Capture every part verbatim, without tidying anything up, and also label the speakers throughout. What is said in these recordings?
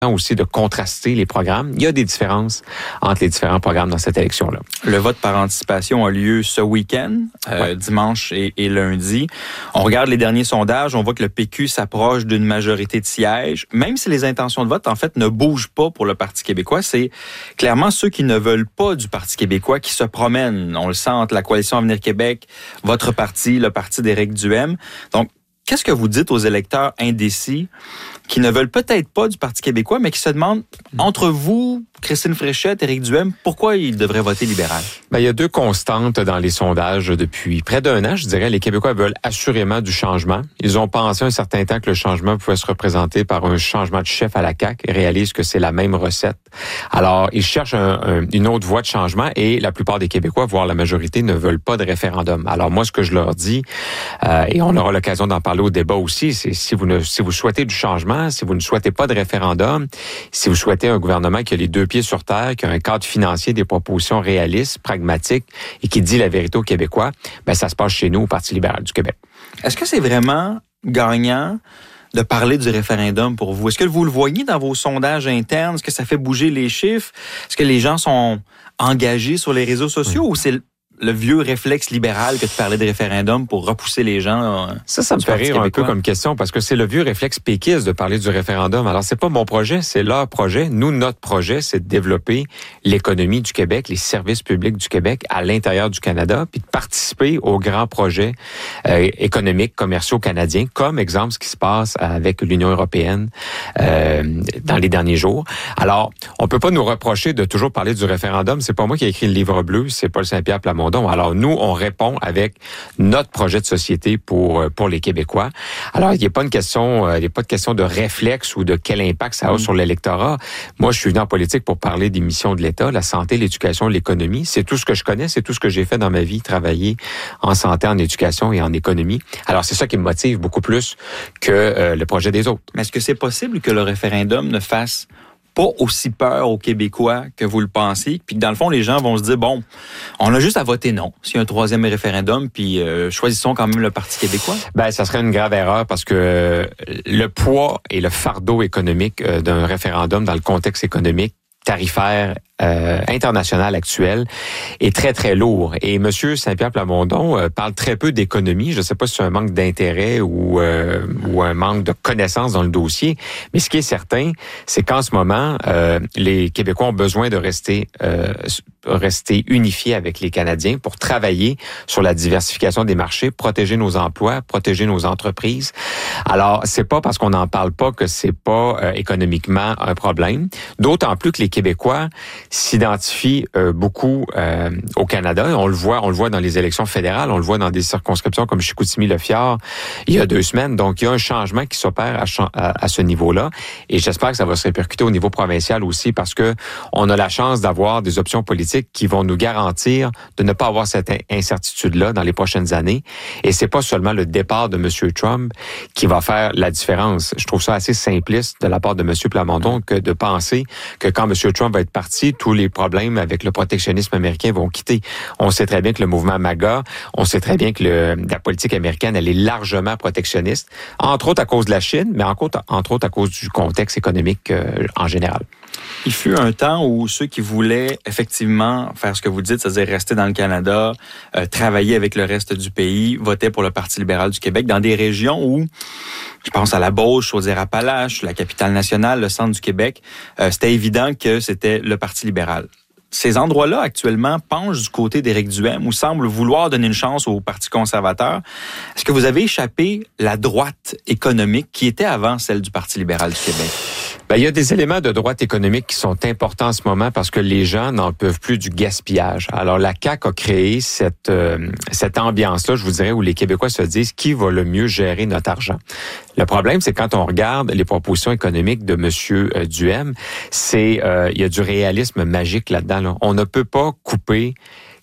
Speaker 1: aussi de contraster les programmes. Il y a des différences entre les différents programmes dans cette élection-là.
Speaker 2: Le vote par anticipation a lieu ce week-end, euh, ouais. dimanche et, et lundi. On regarde les derniers sondages, on voit que le P Q s'approche d'une majorité de sièges. Même si les intentions de vote, en fait, ne bougent pas pour le Parti québécois, c'est clairement ceux qui ne veulent pas du Parti québécois qui se promènent. On le sent entre la Coalition Avenir Québec, votre parti, le parti d'Éric Duhem. Donc, qu'est-ce que vous dites aux électeurs indécis qui ne veulent peut-être pas du Parti québécois, mais qui se demandent, entre vous, Christine Fréchette, Éric Duhem, pourquoi ils devraient voter libéral?
Speaker 1: Ben, il y a deux constantes dans les sondages depuis près d'un an, je dirais. Les Québécois veulent assurément du changement. Ils ont pensé un certain temps que le changement pouvait se représenter par un changement de chef à la C A Q et réalisent que c'est la même recette. Alors, ils cherchent un, un, une autre voie de changement et la plupart des Québécois, voire la majorité, ne veulent pas de référendum. Alors, moi, ce que je leur dis, euh, et on aura l'occasion d'en parler au débat aussi, c'est si vous ne, si vous souhaitez du changement, si vous ne souhaitez pas de référendum, si vous souhaitez un gouvernement qui a les deux pieds sur terre, qui a un cadre financier, des propositions réalistes, pragmatiques et qui dit la vérité aux Québécois, ben ça se passe chez nous au Parti libéral du Québec.
Speaker 2: Est-ce que c'est vraiment gagnant de parler du référendum pour vous? Est-ce que vous le voyez dans vos sondages internes? Est-ce que ça fait bouger les chiffres? Est-ce que les gens sont engagés sur les réseaux sociaux mmh. ou c'est le vieux réflexe libéral que tu parlais de référendum pour repousser les gens? Euh,
Speaker 1: ça, ça me fait rire un peu comme question parce que c'est le vieux réflexe péquiste de parler du référendum. Alors, c'est pas mon projet, c'est leur projet. Nous, notre projet, c'est de développer l'économie du Québec, les services publics du Québec à l'intérieur du Canada, puis de participer aux grands projets euh, économiques, commerciaux canadiens, comme exemple ce qui se passe avec l'Union européenne euh, dans les derniers jours. Alors, on peut pas nous reprocher de toujours parler du référendum. C'est pas moi qui ai écrit le livre bleu, c'est Paul Saint-Pierre Plamondon. Alors, nous, on répond avec notre projet de société pour pour les Québécois. Alors, il n'y a pas une question, il n'y a pas de question de réflexe ou de quel impact ça a mmh. sur l'électorat. Moi, je suis venu en politique pour parler des missions de l'État, la santé, l'éducation, l'économie. C'est tout ce que je connais, c'est tout ce que j'ai fait dans ma vie, travailler en santé, en éducation et en économie. Alors, c'est ça qui me motive beaucoup plus que euh, le projet des autres.
Speaker 2: Mais est-ce que c'est possible que le référendum ne fasse pas aussi peur aux Québécois que vous le pensez, puis que dans le fond, les gens vont se dire, bon, on a juste à voter non s'il y a un troisième référendum, puis euh, choisissons quand même le Parti québécois?
Speaker 1: Ben, ça serait une grave erreur parce que le poids et le fardeau économique d'un référendum dans le contexte économique tarifaire euh, international actuel est très, très lourd. Et M. Saint-Pierre Plamondon euh, parle très peu d'économie. Je ne sais pas si c'est un manque d'intérêt ou, euh, ou un manque de connaissances dans le dossier, mais ce qui est certain, c'est qu'en ce moment, euh, les Québécois ont besoin de rester euh, rester unifiés avec les Canadiens pour travailler sur la diversification des marchés, protéger nos emplois, protéger nos entreprises. Alors, c'est pas parce qu'on n'en parle pas que c'est pas euh, économiquement un problème. D'autant plus que les Québécois s'identifient euh, beaucoup euh, au Canada. On le voit, on le voit dans les élections fédérales, on le voit dans des circonscriptions comme Chicoutimi-Le-Fjord il y a deux semaines. Donc, il y a un changement qui s'opère à, à, à ce niveau-là. Et j'espère que ça va se répercuter au niveau provincial aussi parce que on a la chance d'avoir des options politiques qui vont nous garantir de ne pas avoir cette incertitude-là dans les prochaines années. Et c'est pas seulement le départ de M. Trump qui va faire la différence. Je trouve ça assez simpliste de la part de M. Plamondon que de penser que quand M. Trump va être parti, tous les problèmes avec le protectionnisme américain vont quitter. On sait très bien que le mouvement MAGA, on sait très bien que le, la politique américaine, elle est largement protectionniste, entre autres à cause de la Chine, mais entre autres, entre autres à cause du contexte économique euh, en général.
Speaker 2: Il fut un temps où ceux qui voulaient effectivement faire ce que vous dites, c'est-à-dire rester dans le Canada, euh, travailler avec le reste du pays, votaient pour le Parti libéral du Québec dans des régions où, je pense à la Beauce, Chaudière-Appalaches, la capitale nationale, le centre du Québec, euh, c'était évident que c'était le Parti libéral. Ces endroits-là, actuellement, penchent du côté d'Éric Duhem ou semblent vouloir donner une chance au Parti conservateur. Est-ce que vous avez échappé la droite économique qui était avant celle du Parti libéral du Québec?
Speaker 1: Ben, il y a des éléments de droite économique qui sont importants en ce moment parce que les gens n'en peuvent plus du gaspillage. Alors, la C A Q a créé cette, euh, cette ambiance-là, je vous dirais, où les Québécois se disent qui va le mieux gérer notre argent. Le problème, c'est quand on regarde les propositions économiques de M. Duhem, c'est, euh, il y a du réalisme magique là-dedans. Là. On ne peut pas couper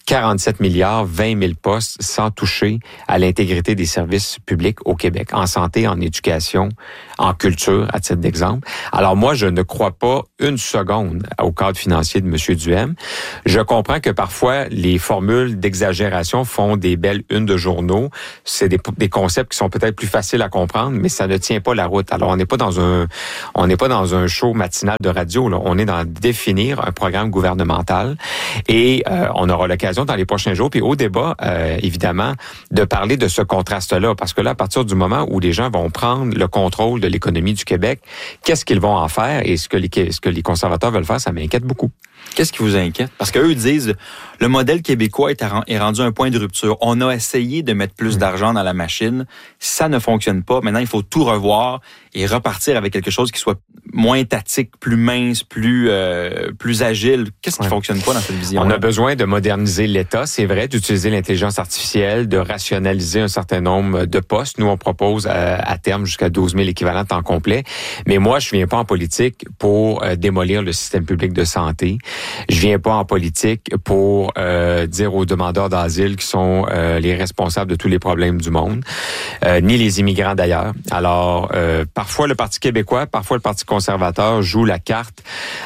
Speaker 1: quarante-sept milliards, vingt mille postes sans toucher à l'intégrité des services publics au Québec, en santé, en éducation, en culture, à titre d'exemple. Alors moi, je ne crois pas une seconde au cadre financier de M. Duhem. Je comprends que parfois, les formules d'exagération font des belles unes de journaux. C'est des, des concepts qui sont peut-être plus faciles à comprendre, mais ça ne tient pas la route. Alors, on n'est pas dans un, on n'est pas dans un show matinal de radio, là. On est dans définir un programme gouvernemental et euh, on aura l'occasion dans les prochains jours, puis au débat, euh, évidemment, de parler de ce contraste-là, parce que là, à partir du moment où les gens vont prendre le contrôle de l'économie du Québec, qu'est-ce qu'ils vont en faire et ce que les, ce que les conservateurs veulent faire, ça m'inquiète beaucoup.
Speaker 2: Qu'est-ce qui vous inquiète? Parce qu'eux disent, le modèle québécois est, à, est rendu à un point de rupture. On a essayé de mettre plus mmh. d'argent dans la machine. Ça ne fonctionne pas. Maintenant, il faut tout revoir et repartir avec quelque chose qui soit moins étatique, plus mince, plus euh, plus agile. Qu'est-ce qui ouais. fonctionne pas dans cette vision?
Speaker 1: On a besoin de moderniser l'État, c'est vrai, d'utiliser l'intelligence artificielle, de rationaliser un certain nombre de postes. Nous, on propose à, à terme jusqu'à douze mille équivalents temps complet. Mais moi, je viens pas en politique pour euh, démolir le système public de santé. Je viens pas en politique pour euh, dire aux demandeurs d'asile qui sont euh, les responsables de tous les problèmes du monde, euh, ni les immigrants d'ailleurs. Alors, euh, parfois le Parti québécois, parfois le Parti conservateur joue la carte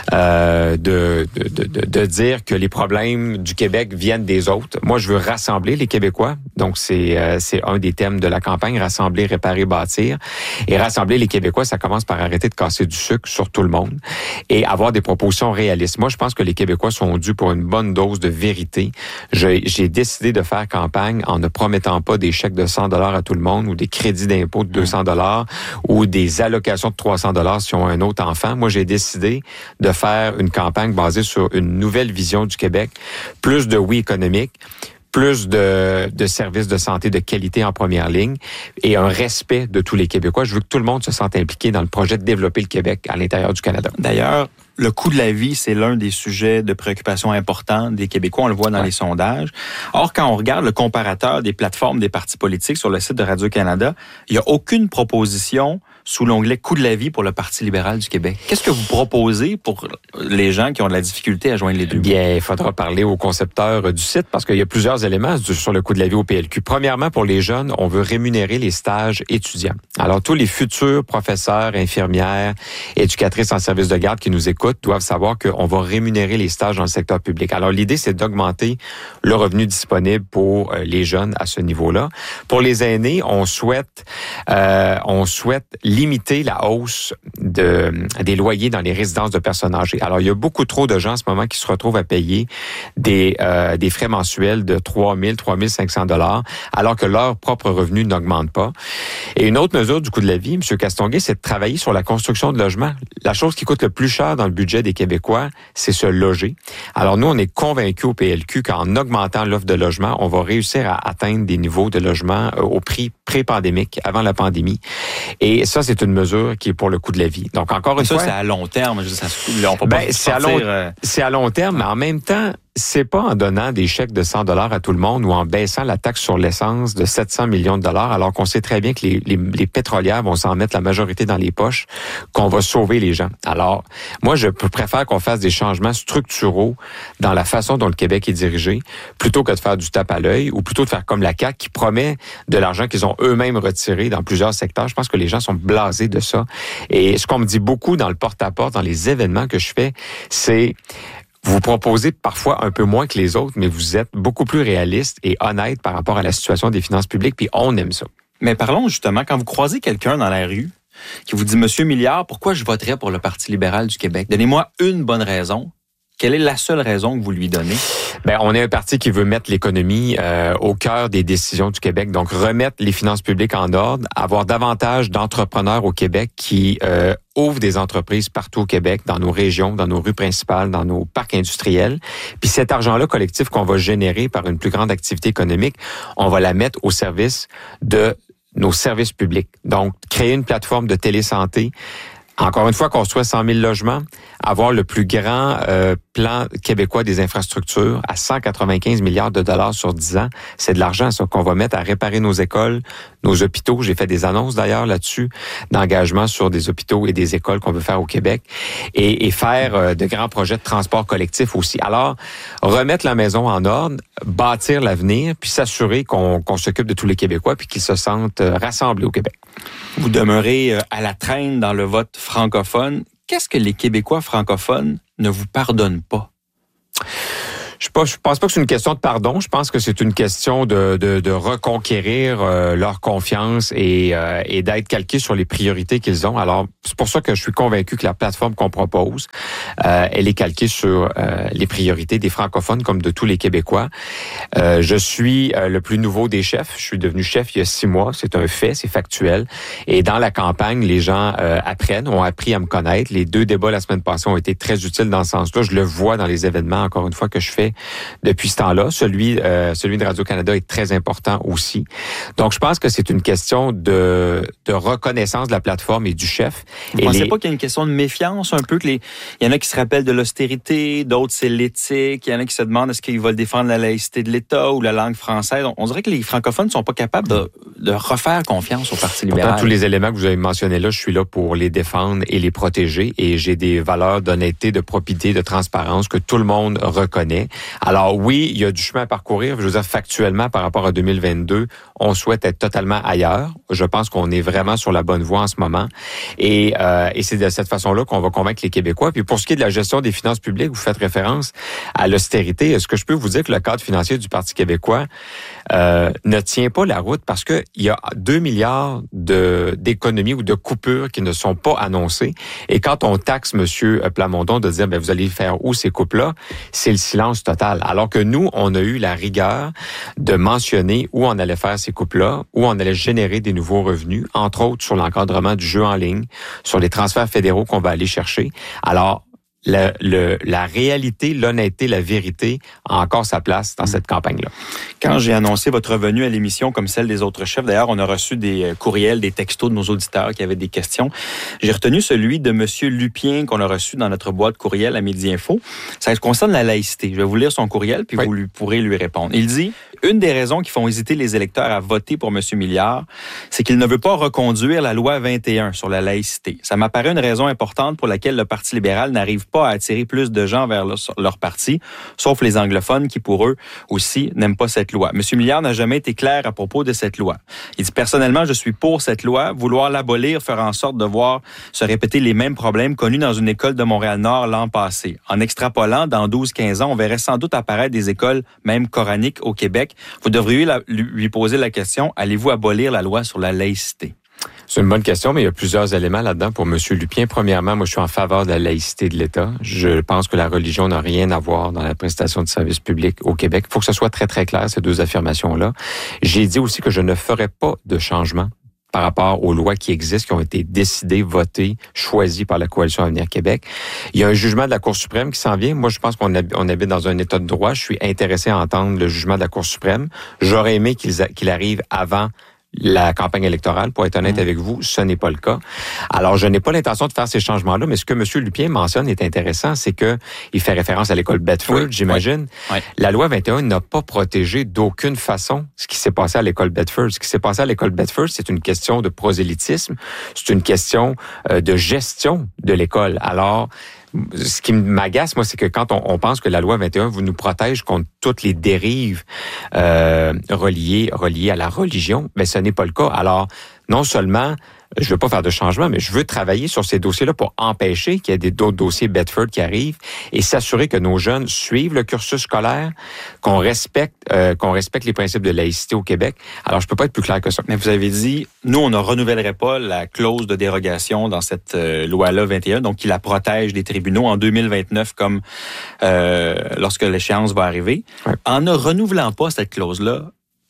Speaker 1: euh, de, de, de, de dire que les problèmes du Québec viennent des autres. Moi, je veux rassembler les Québécois. Donc, c'est, euh, c'est un des thèmes de la campagne, rassembler, réparer, bâtir. Et rassembler les Québécois, ça commence par arrêter de casser du sucre sur tout le monde et avoir des propositions réalistes. Moi, je pense que les Québécois sont dus pour une bonne dose de vérité. Je, j'ai décidé de faire campagne en ne promettant pas des chèques de cent dollars à tout le monde ou des crédits d'impôt de deux cents dollars ou des allocations de trois cents dollars si on a un autre enfant. Moi, j'ai décidé de faire une campagne basée sur une nouvelle vision du Québec, plus de oui économique, plus de, de services de santé de qualité en première ligne et un respect de tous les Québécois. Je veux que tout le monde se sente impliqué dans le projet de développer le Québec à l'intérieur du Canada.
Speaker 2: D'ailleurs, le coût de la vie, c'est l'un des sujets de préoccupation importants des Québécois. On le voit dans ouais. les sondages. Or, quand on regarde le comparateur des plateformes des partis politiques sur le site de Radio-Canada, il n'y a aucune proposition sous l'onglet coût de la vie pour le Parti libéral du Québec. Qu'est-ce que vous proposez pour les gens qui ont de la difficulté à joindre les deux?
Speaker 1: Bien, il faudra parler aux concepteurs du site parce qu'il y a plusieurs éléments sur le coût de la vie au P L Q. Premièrement, pour les jeunes, on veut rémunérer les stages étudiants. Alors, tous les futurs professeurs, infirmières, éducatrices en service de garde qui nous écoutent doivent savoir qu'on va rémunérer les stages dans le secteur public. Alors, l'idée, c'est d'augmenter le revenu disponible pour les jeunes à ce niveau-là. Pour les aînés, on souhaite, euh, on souhaite limiter la hausse de, des loyers dans les résidences de personnes âgées. Alors, il y a beaucoup trop de gens en ce moment qui se retrouvent à payer des, euh, des frais mensuels de trois mille, trois mille cinq cents dollars, alors que leur propre revenu n'augmente pas. Et une autre mesure du coût de la vie, M. Castonguay, c'est de travailler sur la construction de logements. La chose qui coûte le plus cher dans le budget des Québécois, c'est se loger. Alors, nous, on est convaincus au P L Q qu'en augmentant l'offre de logement, on va réussir à atteindre des niveaux de logement euh, au prix pré-pandémique, avant la pandémie. Et ça, c'est une mesure qui est pour le coût de la vie. Donc, encore une
Speaker 2: ça,
Speaker 1: fois...
Speaker 2: Ça, c'est à long terme. Ça, on peut
Speaker 1: ben,
Speaker 2: pas
Speaker 1: c'est, à long, euh... c'est à long terme, mais en même temps, c'est pas en donnant des chèques de cent dollars à tout le monde ou en baissant la taxe sur l'essence de sept cents millions de dollars, alors qu'on sait très bien que les, les, les pétrolières vont s'en mettre la majorité dans les poches, qu'on va sauver les gens. Alors, moi, je préfère qu'on fasse des changements structuraux dans la façon dont le Québec est dirigé, plutôt que de faire du tape à l'œil ou plutôt de faire comme la C A Q qui promet de l'argent qu'ils ont eux-mêmes retiré dans plusieurs secteurs. Je pense que les gens sont blasés de ça. Et ce qu'on me dit beaucoup dans le porte-à-porte, dans les événements que je fais, c'est... Vous proposez parfois un peu moins que les autres, mais vous êtes beaucoup plus réaliste et honnête par rapport à la situation des finances publiques, puis on aime ça.
Speaker 2: Mais parlons justement, quand vous croisez quelqu'un dans la rue qui vous dit « Monsieur Milliard, pourquoi je voterais pour le Parti libéral du Québec? Donnez-moi une bonne raison. » Quelle est la seule raison que vous lui donnez?
Speaker 1: Ben, on est un parti qui veut mettre l'économie euh, au cœur des décisions du Québec. Donc, remettre les finances publiques en ordre, avoir davantage d'entrepreneurs au Québec qui euh, ouvrent des entreprises partout au Québec, dans nos régions, dans nos rues principales, dans nos parcs industriels. Puis cet argent-là collectif qu'on va générer par une plus grande activité économique, on va la mettre au service de nos services publics. Donc, créer une plateforme de télésanté. Encore une fois, construire cent mille logements, avoir le plus grand euh, plan québécois des infrastructures à cent quatre-vingt-quinze milliards de dollars sur dix ans. C'est de l'argent, ça, qu'on va mettre à réparer nos écoles, nos hôpitaux. J'ai fait des annonces, d'ailleurs, là-dessus, d'engagement sur des hôpitaux et des écoles qu'on veut faire au Québec et, et faire euh, de grands projets de transport collectif aussi. Alors, remettre la maison en ordre, bâtir l'avenir, puis s'assurer qu'on, qu'on s'occupe de tous les Québécois puis qu'ils se sentent rassemblés au Québec.
Speaker 2: Vous demeurez à la traîne dans le vote francophone. Qu'est-ce que les Québécois francophones ne vous pardonnent pas?
Speaker 1: Je ne pense pas que c'est une question de pardon. Je pense que c'est une question de, de, de reconquérir euh, leur confiance et, euh, et d'être calqués sur les priorités qu'ils ont. Alors, c'est pour ça que je suis convaincu que la plateforme qu'on propose, euh, elle est calquée sur euh, les priorités des francophones comme de tous les Québécois. Euh, je suis euh, le plus nouveau des chefs. Je suis devenu chef il y a six mois. C'est un fait, c'est factuel. Et dans la campagne, les gens euh, apprennent, ont appris à me connaître. Les deux débats la semaine passée ont été très utiles dans ce sens-là. Je le vois dans les événements, encore une fois, que je fais depuis ce temps-là. Celui, euh, celui de Radio-Canada est très important aussi. Donc, je pense que c'est une question de, de reconnaissance de la plateforme et du chef.
Speaker 2: Vous ne pensez les... pas qu'il y a une question de méfiance un peu? Que les... Il y en a qui se rappellent de l'austérité, d'autres c'est l'éthique, il y en a qui se demandent est-ce qu'ils veulent défendre la laïcité de l'État ou la langue française. On dirait que les francophones ne sont pas capables de, de refaire confiance au Parti libéral.
Speaker 1: Pourtant, tous les éléments que vous avez mentionnés là, je suis là pour les défendre et les protéger et j'ai des valeurs d'honnêteté, de probité, de transparence que tout le monde reconnaît. Alors oui, il y a du chemin à parcourir. Je veux dire, factuellement, par rapport à deux mille vingt-deux, on souhaite être totalement ailleurs. Je pense qu'on est vraiment sur la bonne voie en ce moment. Et, euh, et c'est de cette façon-là qu'on va convaincre les Québécois. Puis pour ce qui est de la gestion des finances publiques, vous faites référence à l'austérité. Est-ce que je peux vous dire que le cadre financier du Parti québécois euh, ne tient pas la route parce qu'il y a deux milliards de, d'économies ou de coupures qui ne sont pas annoncées. Et quand on taxe M. Plamondon de dire, ben vous allez faire où ces coupes-là, c'est le silence total. Alors que nous, on a eu la rigueur de mentionner où on allait faire ces coupes-là, où on allait générer des nouveaux revenus, entre autres sur l'encadrement du jeu en ligne, sur les transferts fédéraux qu'on va aller chercher. Alors, Le, le, la réalité, l'honnêteté, la vérité a encore sa place dans cette campagne-là.
Speaker 2: Quand j'ai annoncé votre venue à l'émission, comme celle des autres chefs, d'ailleurs, on a reçu des courriels, des textos de nos auditeurs qui avaient des questions. J'ai retenu celui de M. Lupien qu'on a reçu dans notre boîte courriel à Midi Info. Ça concerne la laïcité. Je vais vous lire son courriel, puis oui. vous lui, pourrez lui répondre. Il dit... Une des raisons qui font hésiter les électeurs à voter pour M. Milliard, c'est qu'il ne veut pas reconduire la loi vingt et un sur la laïcité. Ça m'apparaît une raison importante pour laquelle le Parti libéral n'arrive pas à attirer plus de gens vers leur, leur parti, sauf les anglophones qui, pour eux aussi, n'aiment pas cette loi. M. Milliard n'a jamais été clair à propos de cette loi. Il dit, personnellement, je suis pour cette loi. Vouloir l'abolir fera en sorte de voir se répéter les mêmes problèmes connus dans une école de Montréal-Nord l'an passé. En extrapolant, dans douze à quinze ans, on verrait sans doute apparaître des écoles, même coraniques, au Québec. Vous devriez la, lui poser la question, allez-vous abolir la loi sur la laïcité?
Speaker 1: C'est une bonne question, mais il y a plusieurs éléments là-dedans pour M. Lupien. Premièrement, moi, je suis en faveur de la laïcité de l'État. Je pense que la religion n'a rien à voir dans la prestation de services publics au Québec. Il faut que ce soit très, très clair, ces deux affirmations-là. J'ai dit aussi que je ne ferai pas de changement par rapport aux lois qui existent, qui ont été décidées, votées, choisies par la Coalition Avenir Québec. Il y a un jugement de la Cour suprême qui s'en vient. Moi, je pense qu'on habite, on habite dans un état de droit. Je suis intéressé à entendre le jugement de la Cour suprême. J'aurais aimé qu'il, qu'il arrive avant la campagne électorale. Pour être honnête mmh. avec vous, ce n'est pas le cas. Alors, je n'ai pas l'intention de faire ces changements-là, mais ce que M. Lupien mentionne est intéressant, c'est que il fait référence à l'école Bedford, oui. j'imagine. Oui. Oui. La loi vingt et un n'a pas protégé d'aucune façon ce qui s'est passé à l'école Bedford. Ce qui s'est passé à l'école Bedford, c'est une question de prosélytisme, c'est une question euh, de gestion de l'école. Alors, ce qui m'agace, moi, c'est que quand on, on pense que la loi vingt et un vous nous protège contre toutes les dérives euh, reliées, reliées à la religion, mais ce n'est pas le cas. Alors, non seulement je veux pas faire de changement, mais je veux travailler sur ces dossiers-là pour empêcher qu'il y ait des, d'autres dossiers Bedford qui arrivent et s'assurer que nos jeunes suivent le cursus scolaire, qu'on respecte, euh, qu'on respecte les principes de laïcité au Québec. Alors, je peux pas être plus clair que ça.
Speaker 2: Mais vous avez dit, nous, on ne renouvellerait pas la clause de dérogation dans cette euh, loi-là vingt et un, donc qui la protège des tribunaux en deux mille vingt-neuf, comme euh, lorsque l'échéance va arriver. Ouais. En ne renouvelant pas cette clause-là,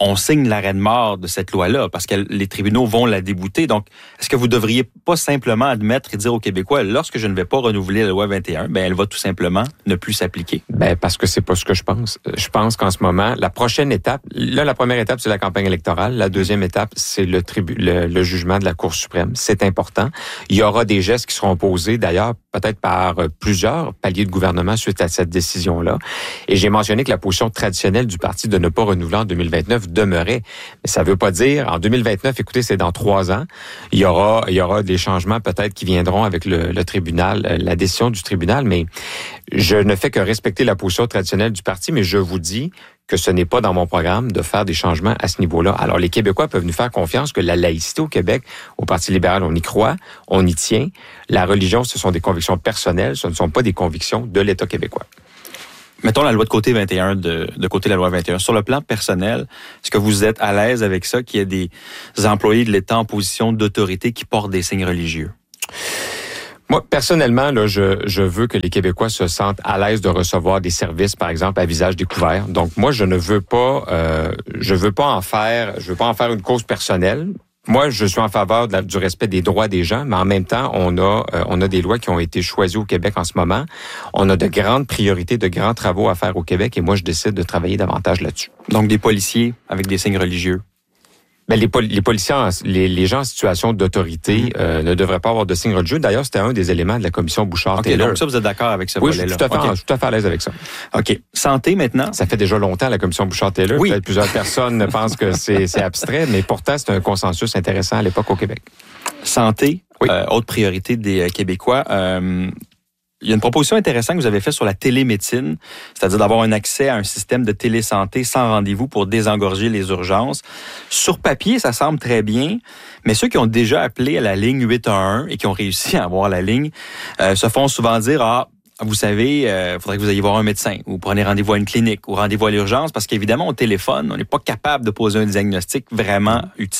Speaker 2: on signe l'arrêt de mort de cette loi-là parce que les tribunaux vont la débouter. Donc, est-ce que vous devriez pas simplement admettre et dire aux Québécois, lorsque je ne vais pas renouveler la loi vingt et un, ben elle va tout simplement ne plus s'appliquer?
Speaker 1: Ben parce que c'est pas ce que je pense. Je pense qu'en ce moment, la prochaine étape, là, la première étape, c'est la campagne électorale. La deuxième étape, c'est le, tribu, le, le jugement de la Cour suprême. C'est important. Il y aura des gestes qui seront posés, d'ailleurs, peut-être par plusieurs paliers de gouvernement suite à cette décision-là. Et j'ai mentionné que la position traditionnelle du parti de ne pas renouveler en deux mille vingt-neuf demeurait. Mais ça veut pas dire, en deux mille vingt-neuf, écoutez, c'est dans trois ans, il y aura, il y aura des changements peut-être qui viendront avec le, le tribunal, la décision du tribunal, mais je ne fais que respecter la position traditionnelle du parti, mais je vous dis que ce n'est pas dans mon programme de faire des changements à ce niveau-là. Alors, les Québécois peuvent nous faire confiance que la laïcité au Québec, au Parti libéral, on y croit, on y tient. La religion, ce sont des convictions personnelles, ce ne sont pas des convictions de l'État québécois.
Speaker 2: Mettons la loi de côté vingt et un, de, de côté la loi vingt et un. Sur le plan personnel, est-ce que vous êtes à l'aise avec ça, qu'il y ait des employés de l'État en position d'autorité qui portent des signes religieux?
Speaker 1: Moi, personnellement, là, je, je veux que les Québécois se sentent à l'aise de recevoir des services, par exemple, à visage découvert. Donc, moi, je ne veux pas, euh, je veux pas en faire, je veux pas en faire une cause personnelle. Moi, je suis en faveur de la, du respect des droits des gens, mais en même temps, on a, euh, on a des lois qui ont été choisies au Québec en ce moment. On a de grandes priorités, de grands travaux à faire au Québec, et moi, je décide de travailler davantage là-dessus.
Speaker 2: Donc, des policiers avec des signes religieux.
Speaker 1: Ben, les, pol- les policiers, les, les gens en situation d'autorité mm-hmm. euh, ne devraient pas avoir de signes religieux. D'ailleurs, c'était un des éléments de la commission Bouchard-Taylor.
Speaker 2: OK, donc ça, vous êtes d'accord avec ce
Speaker 1: oui,
Speaker 2: volet-là?
Speaker 1: Oui, je suis tout à fait, okay. tout à fait à l'aise avec ça.
Speaker 2: OK. Santé, maintenant?
Speaker 1: Ça fait déjà longtemps, la commission Bouchard-Taylor.
Speaker 2: Oui.
Speaker 1: Peut-être plusieurs personnes pensent que c'est, c'est abstrait, mais pourtant, c'est un consensus intéressant à l'époque au Québec.
Speaker 2: Santé,
Speaker 1: oui.
Speaker 2: euh, autre priorité des euh, Québécois. Euh, Il y a une proposition intéressante que vous avez faite sur la télémédecine, c'est-à-dire d'avoir un accès à un système de télésanté sans rendez-vous pour désengorger les urgences. Sur papier, ça semble très bien, mais ceux qui ont déjà appelé à la ligne huit un un et qui ont réussi à avoir la ligne euh, se font souvent dire « Ah, vous savez, il euh, faudrait que vous ayez voir un médecin ou prenez rendez-vous à une clinique ou rendez-vous à l'urgence parce qu'évidemment, au téléphone, on n'est pas capable de poser un diagnostic vraiment utile. »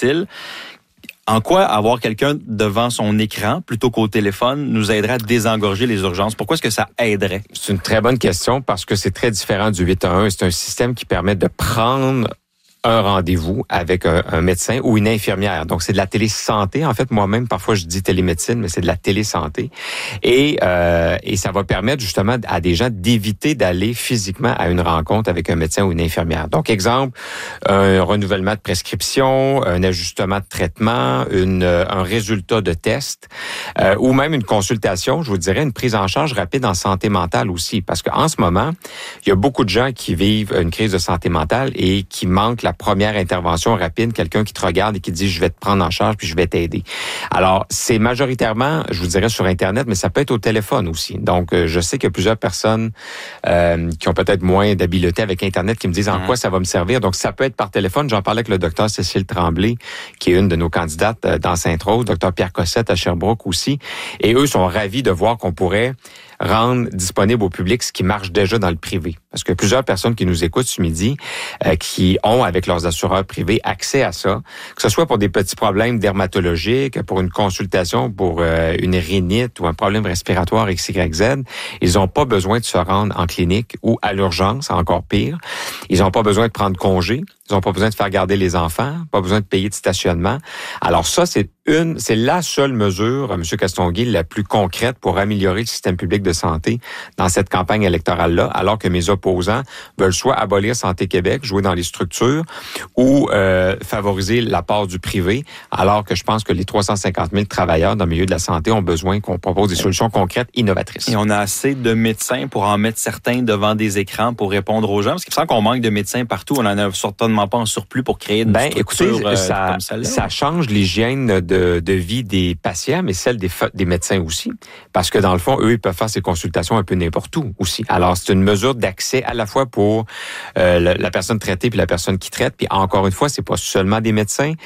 Speaker 2: En quoi avoir quelqu'un devant son écran plutôt qu'au téléphone nous aiderait à désengorger les urgences? Pourquoi est-ce que ça aiderait?
Speaker 1: C'est une très bonne question parce que c'est très différent du huit un un. C'est un système qui permet de prendre un rendez-vous avec un, un médecin ou une infirmière. Donc, c'est de la télésanté. En fait, moi-même, parfois, je dis télémédecine, mais c'est de la télésanté. Et, euh, et ça va permettre justement à des gens d'éviter d'aller physiquement à une rencontre avec un médecin ou une infirmière. Donc, exemple, un renouvellement de prescription, un ajustement de traitement, une, un résultat de test, euh, ou même une consultation, je vous dirais, une prise en charge rapide en santé mentale aussi. Parce qu'en ce moment, il y a beaucoup de gens qui vivent une crise de santé mentale et qui manquent la première intervention rapide, quelqu'un qui te regarde et qui dit « je vais te prendre en charge puis je vais t'aider ». Alors, c'est majoritairement, je vous dirais, sur Internet, mais ça peut être au téléphone aussi. Donc, je sais qu'il y a plusieurs personnes euh, qui ont peut-être moins d'habileté avec Internet qui me disent en mmh. quoi ça va me servir. Donc, ça peut être par téléphone. J'en parlais avec le docteur Cécile Tremblay, qui est une de nos candidates dans Sainte-Rose, docteur Pierre Cossette à Sherbrooke aussi. Et eux sont ravis de voir qu'on pourrait rendre disponible au public ce qui marche déjà dans le privé. Parce que plusieurs personnes qui nous écoutent ce midi, euh, qui ont avec leurs assureurs privés accès à ça, que ce soit pour des petits problèmes dermatologiques, pour une consultation, pour euh, une rhinite ou un problème respiratoire X Y Z, ils n'ont pas besoin de se rendre en clinique ou à l'urgence, encore pire. Ils n'ont pas besoin de prendre congé. Ils n'ont pas besoin de faire garder les enfants, pas besoin de payer de stationnement. Alors ça, c'est une, c'est la seule mesure, M. Castonguay, la plus concrète pour améliorer le système public de santé dans cette campagne électorale-là, alors que mes opposants veulent soit abolir Santé Québec, jouer dans les structures, ou euh, favoriser l'apport du privé, alors que je pense que les trois cent cinquante mille travailleurs dans le milieu de la santé ont besoin qu'on propose des solutions concrètes, innovatrices.
Speaker 2: Et on a assez de médecins pour en mettre certains devant des écrans pour répondre aux gens, parce qu'il me semble qu'on manque de médecins partout, on en a certainement pas en surplus pour créer une
Speaker 1: ben,
Speaker 2: structure
Speaker 1: écoutez,
Speaker 2: euh,
Speaker 1: ça,
Speaker 2: comme celle-là.
Speaker 1: Ça change l'hygiène de, de vie des patients, mais celle des, des médecins aussi. Parce que dans le fond, eux, ils peuvent faire ces consultations un peu n'importe où aussi. Alors, c'est une mesure d'accès à la fois pour euh, la, la personne traitée puis la personne qui traite. Puis encore une fois, c'est pas seulement des médecins.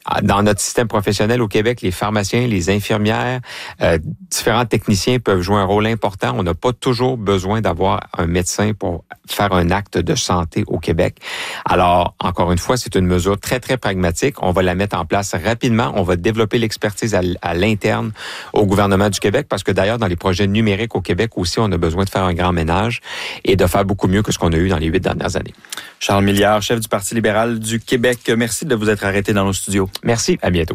Speaker 1: dans notre système professionnel au Québec, les pharmaciens, les infirmières, euh, différents techniciens peuvent jouer un rôle important. On n'a pas toujours besoin d'avoir un médecin pour faire un acte de santé au Québec. Alors, encore une fois, c'est une mesure très, très pragmatique. On va la mettre en place rapidement. On va développer l'expertise à, à l'interne au gouvernement du Québec parce que d'ailleurs, dans les projets numériques au Québec aussi, on a besoin de faire un grand ménage et de faire beaucoup mieux que ce qu'on a eu dans les huit dernières années.
Speaker 2: Charles Milliard, chef du Parti libéral du Québec, merci de vous être arrêté dans nos studios.
Speaker 1: Merci, à bientôt.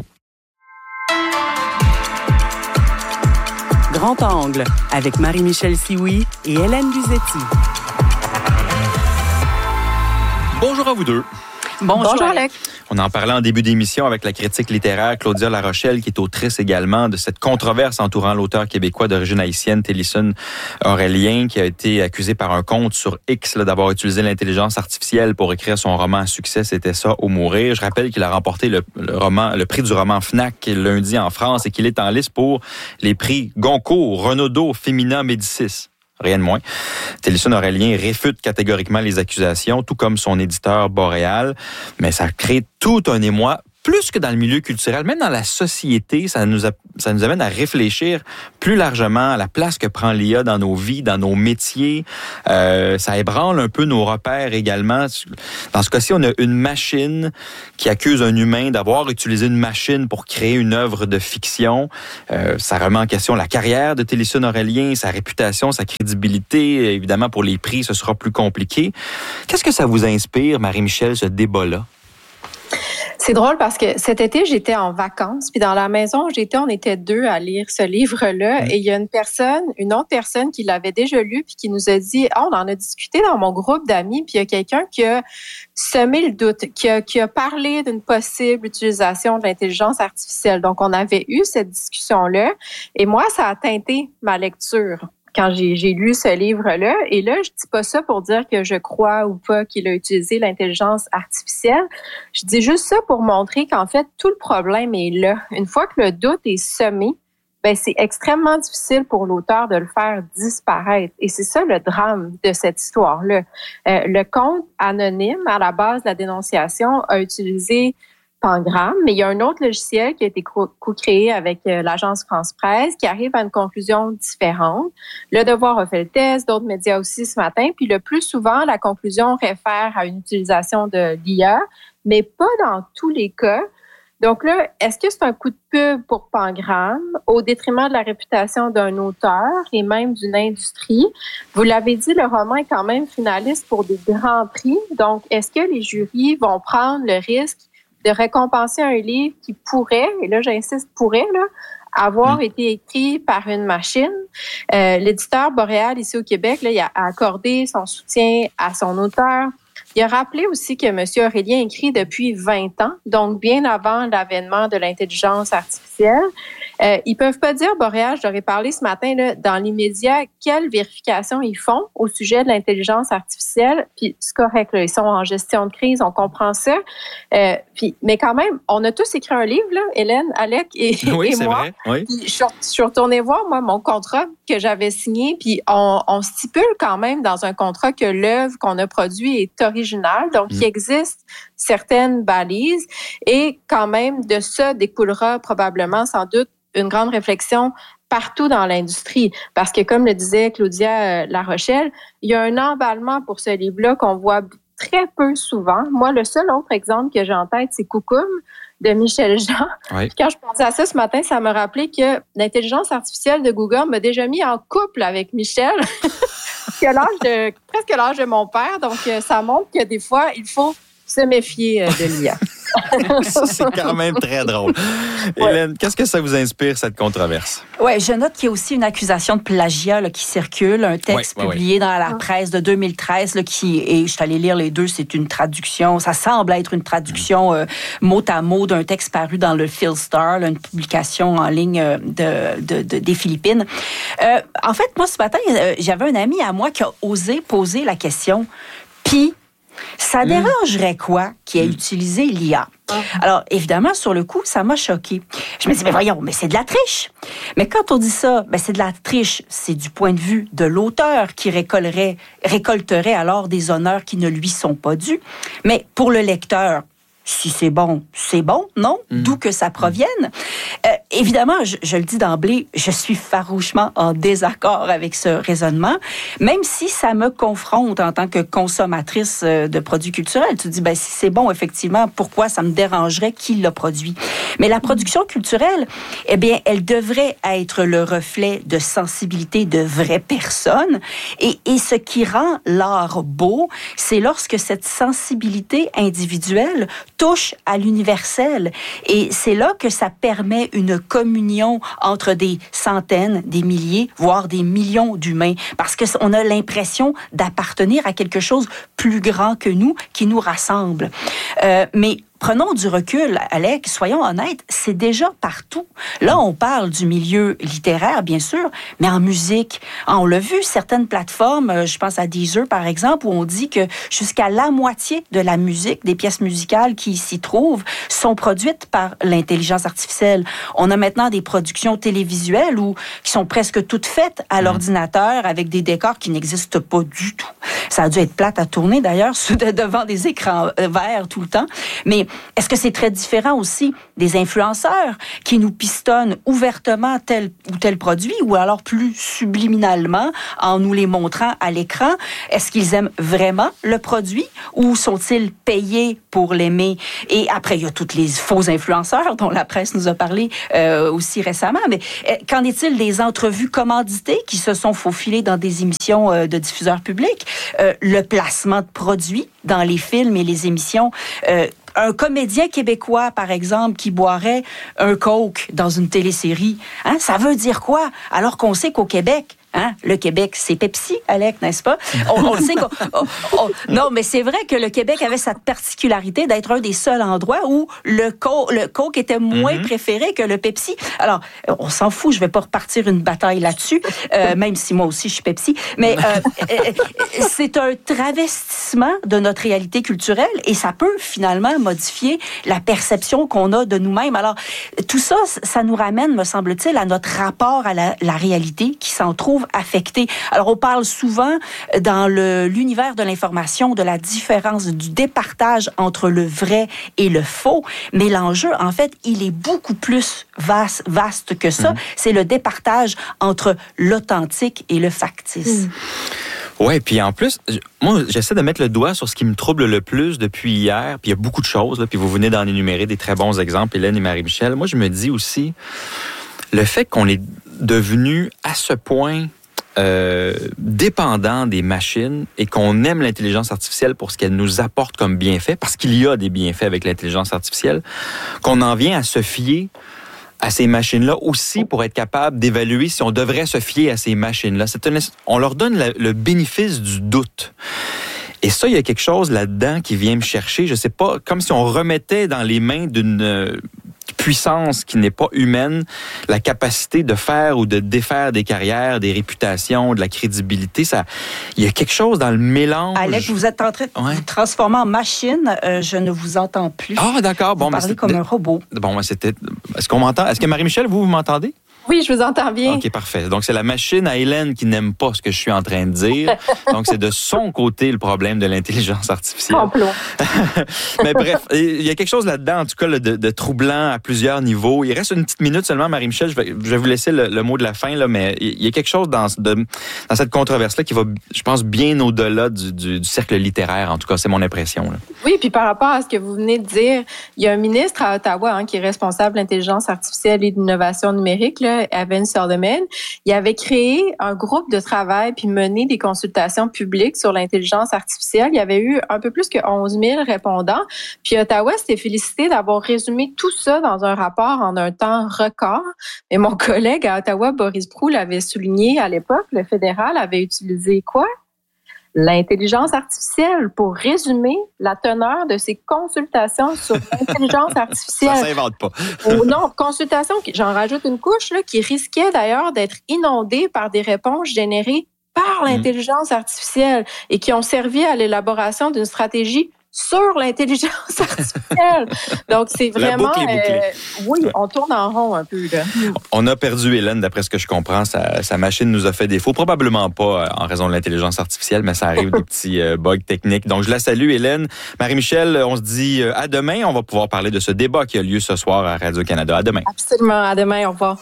Speaker 3: Grand Angle, avec Marie-Michel Sioui et Hélène Buzetti.
Speaker 2: Bonjour à vous deux.
Speaker 4: Bonjour, Bonjour Alec.
Speaker 2: On en parlait en début d'émission avec la critique littéraire Claudia Larochelle, qui est autrice également de cette controverse entourant l'auteur québécois d'origine haïtienne, Télésphone Aurélien, qui a été accusé par un compte sur X là, d'avoir utilisé l'intelligence artificielle pour écrire son roman à succès, C'était ça ou mourir. Je rappelle qu'il a remporté le, le, roman, le prix du roman F N A C lundi en France et qu'il est en liste pour les prix Goncourt, Renaudot, Femina, Médicis. Rien de moins. Télésphone Aurélien réfute catégoriquement les accusations, tout comme son éditeur Boréal, mais ça crée tout un émoi, plus que dans le milieu culturel, même dans la société, ça nous, a, ça nous amène à réfléchir plus largement à la place que prend l'I A dans nos vies, dans nos métiers. Euh, ça ébranle un peu nos repères également. Dans ce cas-ci, on a une machine qui accuse un humain d'avoir utilisé une machine pour créer une œuvre de fiction. Euh, ça remet en question la carrière de Télésphone Aurélien, sa réputation, sa crédibilité. Évidemment, pour les prix, ce sera plus compliqué. Qu'est-ce que ça vous inspire, Marie-Michel, ce débat-là?
Speaker 4: C'est drôle parce que cet été, j'étais en vacances, puis dans la maison où j'étais, on était deux à lire ce livre-là, mmh. et il y a une personne, une autre personne qui l'avait déjà lu, puis qui nous a dit, oh, on en a discuté dans mon groupe d'amis, puis il y a quelqu'un qui a semé le doute, qui a, qui a parlé d'une possible utilisation de l'intelligence artificielle. Donc, on avait eu cette discussion-là, et moi, ça a teinté ma lecture quand j'ai, j'ai lu ce livre-là. Et là, je dis pas ça pour dire que je crois ou pas qu'il a utilisé l'intelligence artificielle. Je dis juste ça pour montrer qu'en fait, tout le problème est là. Une fois que le doute est semé, ben c'est extrêmement difficile pour l'auteur de le faire disparaître. Et c'est ça le drame de cette histoire-là. Euh, le compte anonyme, à la base de la dénonciation, a utilisé Pangram, mais il y a un autre logiciel qui a été co-créé avec euh, l'agence France Presse qui arrive à une conclusion différente. Le Devoir a fait le test, d'autres médias aussi ce matin, puis le plus souvent, la conclusion réfère à une utilisation de l'I A, mais pas dans tous les cas. Donc là, est-ce que c'est un coup de pub pour Pangram au détriment de la réputation d'un auteur et même d'une industrie? Vous l'avez dit, le roman est quand même finaliste pour des grands prix. Donc, est-ce que les jurys vont prendre le risque de récompenser un livre qui pourrait, et là j'insiste pourrait, là, avoir mmh. été écrit par une machine? Euh, l'éditeur Boréal ici au Québec, là, il a accordé son soutien à son auteur. Il a rappelé aussi que M. Aurélien écrit depuis vingt ans, donc bien avant l'avènement de l'intelligence artificielle. Euh, ils peuvent pas dire, Boréal, je leur ai parlé ce matin, là, dans l'immédiat, quelle vérification ils font au sujet de l'intelligence artificielle. Puis c'est correct, là, ils sont en gestion de crise, on comprend ça. Euh, puis, mais quand même, on a tous écrit un livre, là, Hélène, Alec et,
Speaker 2: oui,
Speaker 4: et
Speaker 2: c'est
Speaker 4: moi.
Speaker 2: Vrai. Oui.
Speaker 4: Puis je, je suis retournée voir, moi, mon contrat que j'avais signé, puis on, on stipule quand même dans un contrat que l'œuvre qu'on a produite est originale, donc mmh. il existe certaines balises, et quand même, de ça découlera probablement, sans doute, une grande réflexion partout dans l'industrie. Parce que, comme le disait Claudia Larochelle, il y a un emballement pour ce livre-là qu'on voit très peu souvent. Moi, le seul autre exemple que j'ai en tête, c'est Coucoum de Michel Jean. Oui. Quand je pensais à ça ce matin, ça me rappelait que l'intelligence artificielle de Google m'a déjà mis en couple avec Michel, qui a l'âge de, presque l'âge de mon père. Donc, ça montre que des fois, il faut se méfier de l'I A.
Speaker 2: C'est quand même très drôle. Ouais. Hélène, qu'est-ce que ça vous inspire, cette controverse?
Speaker 5: Oui, je note qu'il y a aussi une accusation de plagiat là, qui circule, un texte ouais, ouais, publié ouais. dans la presse de deux mille treize, là, qui, et je suis allée lire les deux, c'est une traduction, ça semble être une traduction euh, mot à mot d'un texte paru dans le Phil Star, là, une publication en ligne de, de, de, des Philippines. Euh, en fait, moi, ce matin, euh, j'avais un ami à moi qui a osé poser la question, puis ça mmh. dérangerait quoi qui ait mmh. utilisé l'I A? Mmh. Alors, évidemment, sur le coup, ça m'a choqué. Je me dis, mais voyons, mais c'est de la triche. Mais quand on dit ça, ben c'est de la triche, c'est du point de vue de l'auteur qui récolterait, récolterait alors des honneurs qui ne lui sont pas dus. Mais pour le lecteur, si c'est bon, c'est bon, non? Mmh. D'où que ça provienne. Euh, évidemment, je, je le dis d'emblée, je suis farouchement en désaccord avec ce raisonnement, même si ça me confronte en tant que consommatrice de produits culturels. Tu te dis, ben, si c'est bon, effectivement, pourquoi ça me dérangerait qui l'a produit? Mais la production culturelle, eh bien, elle devrait être le reflet de sensibilité de vraies personnes. Et, et ce qui rend l'art beau, c'est lorsque cette sensibilité individuelle touche à l'universel. Et c'est là que ça permet une communion entre des centaines, des milliers, voire des millions d'humains. Parce qu'on a l'impression d'appartenir à quelque chose plus grand que nous, qui nous rassemble. Euh, mais prenons du recul, Alec, soyons honnêtes, c'est déjà partout. Là, on parle du milieu littéraire, bien sûr, mais en musique. On l'a vu, certaines plateformes, je pense à Deezer, par exemple, où on dit que jusqu'à la moitié de la musique, des pièces musicales qui s'y trouvent, sont produites par l'intelligence artificielle. On a maintenant des productions télévisuelles où, qui sont presque toutes faites à mmh. l'ordinateur avec des décors qui n'existent pas du tout. Ça a dû être plate à tourner, d'ailleurs, devant des écrans verts tout le temps. Mais est-ce que c'est très différent aussi des influenceurs qui nous pistonnent ouvertement tel ou tel produit ou alors plus subliminalement en nous les montrant à l'écran? Est-ce qu'ils aiment vraiment le produit ou sont-ils payés pour l'aimer? Et après, il y a tous les faux influenceurs dont la presse nous a parlé euh, aussi récemment. Mais euh, qu'en est-il des entrevues commanditées qui se sont faufilées dans des émissions euh, de diffuseurs publics? Euh, le placement de produits dans les films et les émissions... Euh, Un comédien québécois, par exemple, qui boirait un Coke dans une télésérie, hein, ça veut dire quoi? Alors qu'on sait qu'au Québec, hein, le Québec, c'est Pepsi, Alec, n'est-ce pas? On, on le sait qu'on, on, on, non, mais c'est vrai que le Québec avait cette particularité d'être un des seuls endroits où le, co, le Coke était moins mm-hmm. préféré que le Pepsi. Alors, on s'en fout, je vais pas repartir une bataille là-dessus, euh, même si moi aussi je suis Pepsi, mais euh, euh, c'est un travestissement de notre réalité culturelle et ça peut finalement modifier la perception qu'on a de nous-mêmes. Alors, tout ça, ça nous ramène, me semble-t-il, à notre rapport à la, la réalité qui s'en trouve affecté. Alors, on parle souvent dans le, l'univers de l'information de la différence du départage entre le vrai et le faux, mais l'enjeu, en fait, il est beaucoup plus vaste, vaste que ça. Mmh. C'est le départage entre l'authentique et le factice. Mmh.
Speaker 2: Oui, puis en plus, moi, j'essaie de mettre le doigt sur ce qui me trouble le plus depuis hier, puis il y a beaucoup de choses, là, puis vous venez d'en énumérer des très bons exemples, Hélène et Marie-Michel. Moi, je me dis aussi, le fait qu'on est devenu à ce point euh, dépendant des machines et qu'on aime l'intelligence artificielle pour ce qu'elle nous apporte comme bienfait, parce qu'il y a des bienfaits avec l'intelligence artificielle, qu'on en vient à se fier à ces machines-là aussi pour être capable d'évaluer si on devrait se fier à ces machines-là. C'est une, on leur donne la, le bénéfice du doute. Et ça, il y a quelque chose là-dedans qui vient me chercher. Je sais pas, comme si on remettait dans les mains d'une euh, puissance qui n'est pas humaine la capacité de faire ou de défaire des carrières, des réputations, de la crédibilité. Ça, il y a quelque chose dans le mélange.
Speaker 5: Alec, vous êtes en train de ouais. vous transformer en machine. Euh, je ne vous entends plus.
Speaker 2: Ah, d'accord. Bon,
Speaker 5: vous parlez comme un robot.
Speaker 2: Bon, c'était. Est-ce qu'on m'entend? Est-ce que Marie-Michel, vous, vous m'entendez?
Speaker 4: Oui, je vous entends bien.
Speaker 2: OK, parfait. Donc, c'est la machine à Hélène qui n'aime pas ce que je suis en train de dire. Donc, c'est de son côté le problème de l'intelligence artificielle.
Speaker 4: Complot.
Speaker 2: Mais bref, il y a quelque chose là-dedans, en tout cas, de, de troublant à plusieurs niveaux. Il reste une petite minute seulement, Marie-Michel. Je vais, je vais vous laisser le, le mot de la fin, là, mais il y a quelque chose dans, de, dans cette controverse-là qui va, je pense, bien au-delà du, du, du cercle littéraire. En tout cas, c'est mon impression. Là.
Speaker 4: Oui, puis par rapport à ce que vous venez de dire, il y a un ministre à Ottawa hein, qui est responsable de l'intelligence artificielle et de l'innovation numérique, là, Evan Solomon. Il avait créé un groupe de travail puis mené des consultations publiques sur l'intelligence artificielle. Il y avait eu un peu plus que onze mille répondants. Puis Ottawa s'était félicité d'avoir résumé tout ça dans un rapport en un temps record. Et mon collègue à Ottawa, Boris Proulx, l'avait souligné à l'époque. Le fédéral avait utilisé quoi? L'intelligence artificielle pour résumer la teneur de ces consultations sur l'intelligence artificielle.
Speaker 2: Ça s'invente pas.
Speaker 4: Ou non, consultations, j'en rajoute une couche, là, qui risquait d'ailleurs d'être inondées par des réponses générées par l'intelligence artificielle et qui ont servi à l'élaboration d'une stratégie sur l'intelligence artificielle. Donc, c'est vraiment... Euh, oui, on tourne en rond un peu. Là.
Speaker 2: On a perdu Hélène, d'après ce que je comprends. Sa, sa machine nous a fait défaut. Probablement pas en raison de l'intelligence artificielle, mais ça arrive des petits euh, bugs techniques. Donc, je la salue, Hélène. Marie-Michel, on se dit à demain. On va pouvoir parler de ce débat qui a lieu ce soir à Radio-Canada. À demain.
Speaker 4: Absolument. À demain. Au revoir.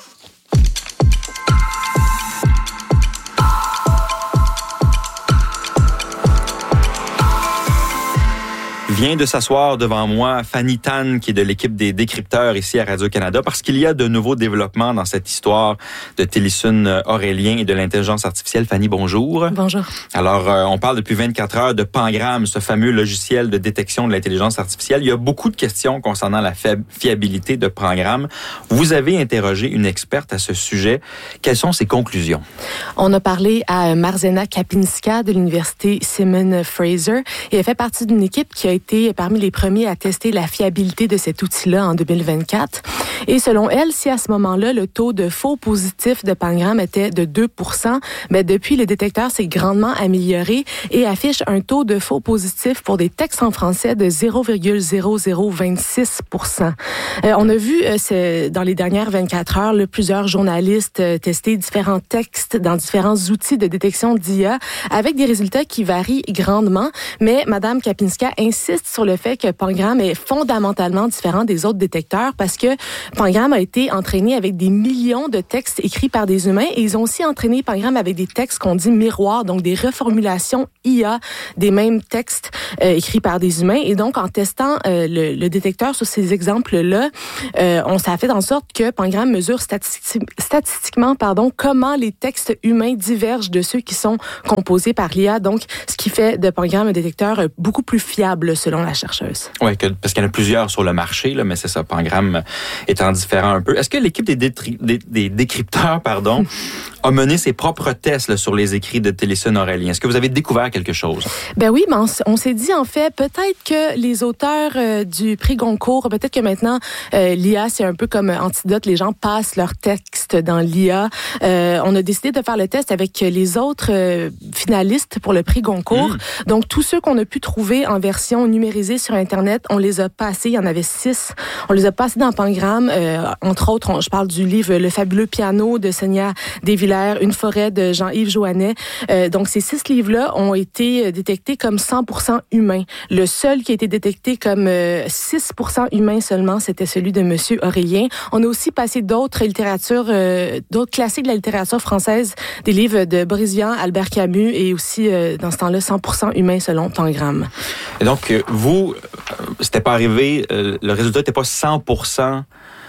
Speaker 2: Vient de s'asseoir devant moi Fanny Tan, qui est de l'équipe des décrypteurs ici à Radio-Canada, parce qu'il y a de nouveaux développements dans cette histoire de Télissun Aurélien et de l'intelligence artificielle. Fanny, bonjour.
Speaker 6: Bonjour.
Speaker 2: Alors, euh, on parle depuis vingt-quatre heures de Pangram, ce fameux logiciel de détection de l'intelligence artificielle. Il y a beaucoup de questions concernant la fiabilité de Pangram. Vous avez interrogé une experte à ce sujet. Quelles sont ses conclusions?
Speaker 6: On a parlé à Marzena Kapinska de l'université Simon Fraser et elle fait partie d'une équipe qui a été parmi les premiers à tester la fiabilité de cet outil-là en deux mille vingt-quatre. Et selon elle, si à ce moment-là, le taux de faux positifs de Pangram était de deux pour cent, mais depuis, le détecteur s'est grandement amélioré et affiche un taux de faux positifs pour des textes en français de zéro virgule zéro zéro vingt-six pour cent. Euh, on a vu euh, c'est, dans les dernières vingt-quatre heures, là, plusieurs journalistes euh, tester différents textes dans différents outils de détection d'I A avec des résultats qui varient grandement, mais Mme Kapinska insiste sur le fait que Pangram est fondamentalement différent des autres détecteurs parce que Pangram a été entraîné avec des millions de textes écrits par des humains et ils ont aussi entraîné Pangram avec des textes qu'on dit miroirs, donc des reformulations I A des mêmes textes euh, écrits par des humains. Et donc, en testant euh, le, le détecteur sur ces exemples-là, euh, on s'est fait en sorte que Pangram mesure statistique, statistiquement pardon, comment les textes humains divergent de ceux qui sont composés par l'I A. Donc, ce qui fait de Pangram un détecteur beaucoup plus fiable selon la chercheuse.
Speaker 2: Oui, parce qu'il y en a plusieurs sur le marché, là, mais c'est ça, Pangram étant différent un peu. Est-ce que l'équipe des, détri- des, des décrypteurs pardon, a mené ses propres tests là, sur les écrits de Télissun Aurélien? Est-ce que vous avez découvert quelque chose?
Speaker 6: Ben oui, ben on, on s'est dit en fait, peut-être que les auteurs euh, du prix Goncourt, peut-être que maintenant, euh, l'I A, c'est un peu comme antidote, les gens passent leurs textes dans l'I A. Euh, on a décidé de faire le test avec les autres euh, finalistes pour le prix Goncourt. Mmh. Donc, tous ceux qu'on a pu trouver en version numérisée sur Internet, on les a passés. Il y en avait six. On les a passés dans Pangram. Euh, entre autres, on, je parle du livre Le fabuleux piano de Sonia Desvillers, Une forêt de Jean-Yves Joannet. Euh, donc, ces six livres-là ont été détectés comme cent pour cent humains. Le seul qui a été détecté comme euh, six pour cent humain seulement, c'était celui de Monsieur Aurélien. On a aussi passé d'autres littératures, euh, d'autres classiques de la littérature française, des livres de Boris Vian, Albert Camus et aussi, euh, dans ce temps-là, cent pour cent humain selon Pangram.
Speaker 2: Et donc, vous, c'était pas arrivé, euh, le résultat n'était pas cent pour cent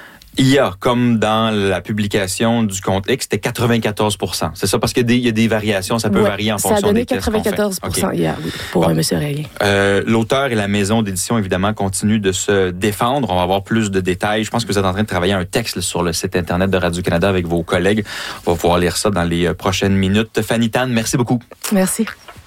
Speaker 2: I A, comme dans la publication du compte X, c'était quatre-vingt-quatorze pour cent. C'est ça, parce qu'il y, y a des variations, ça peut ouais, varier en fonction des tests qu'on fait.
Speaker 6: Ça a donné quatre-vingt-quatorze pour cent okay. I A, oui, pour bon. M. Aurélien.
Speaker 2: Euh, l'auteur et la maison d'édition, évidemment, continuent de se défendre. On va avoir plus de détails. Je pense que vous êtes en train de travailler un texte sur le site Internet de Radio-Canada avec vos collègues. On va pouvoir lire ça dans les prochaines minutes. Fanny Tan, merci beaucoup.
Speaker 6: Merci.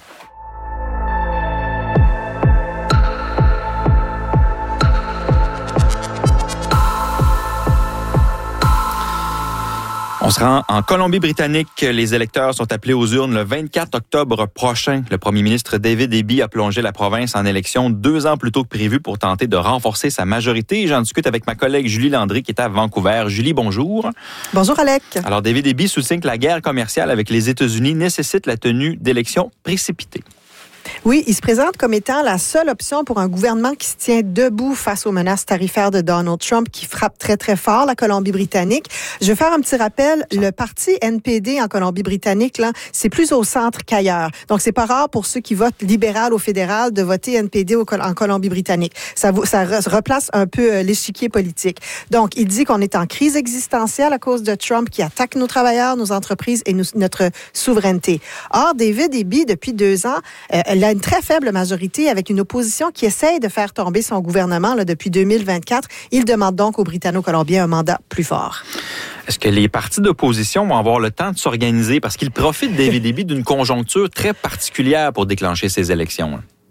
Speaker 2: On se rend en Colombie-Britannique. Les électeurs sont appelés aux urnes le vingt-quatre octobre prochain. Le premier ministre David Eby a plongé la province en élection deux ans plus tôt que prévu pour tenter de renforcer sa majorité. J'en discute avec ma collègue Julie Landry qui est à Vancouver. Julie, bonjour.
Speaker 7: Bonjour, Alec.
Speaker 2: Alors, David Eby souligne que la guerre commerciale avec les États-Unis nécessite la tenue d'élections précipitées.
Speaker 7: Oui, il se présente comme étant la seule option pour un gouvernement qui se tient debout face aux menaces tarifaires de Donald Trump qui frappent très, très fort la Colombie-Britannique. Je vais faire un petit rappel. Le parti N P D en Colombie-Britannique, là, c'est plus au centre qu'ailleurs. Donc, c'est pas rare pour ceux qui votent libéral au fédéral de voter N P D au, en Colombie-Britannique. Ça, ça replace un peu l'échiquier politique. Donc, il dit qu'on est en crise existentielle à cause de Trump qui attaque nos travailleurs, nos entreprises et nous, notre souveraineté. Or, David Eby, depuis deux ans, euh, elle a une très faible majorité avec une opposition qui essaye de faire tomber son gouvernement là, depuis deux mille vingt-quatre. Il demande donc aux Britanno-Colombiens un mandat plus fort.
Speaker 2: Est-ce que les partis d'opposition vont avoir le temps de s'organiser parce qu'ils profitent, David Eby, d'une conjoncture très particulière pour déclencher ces élections?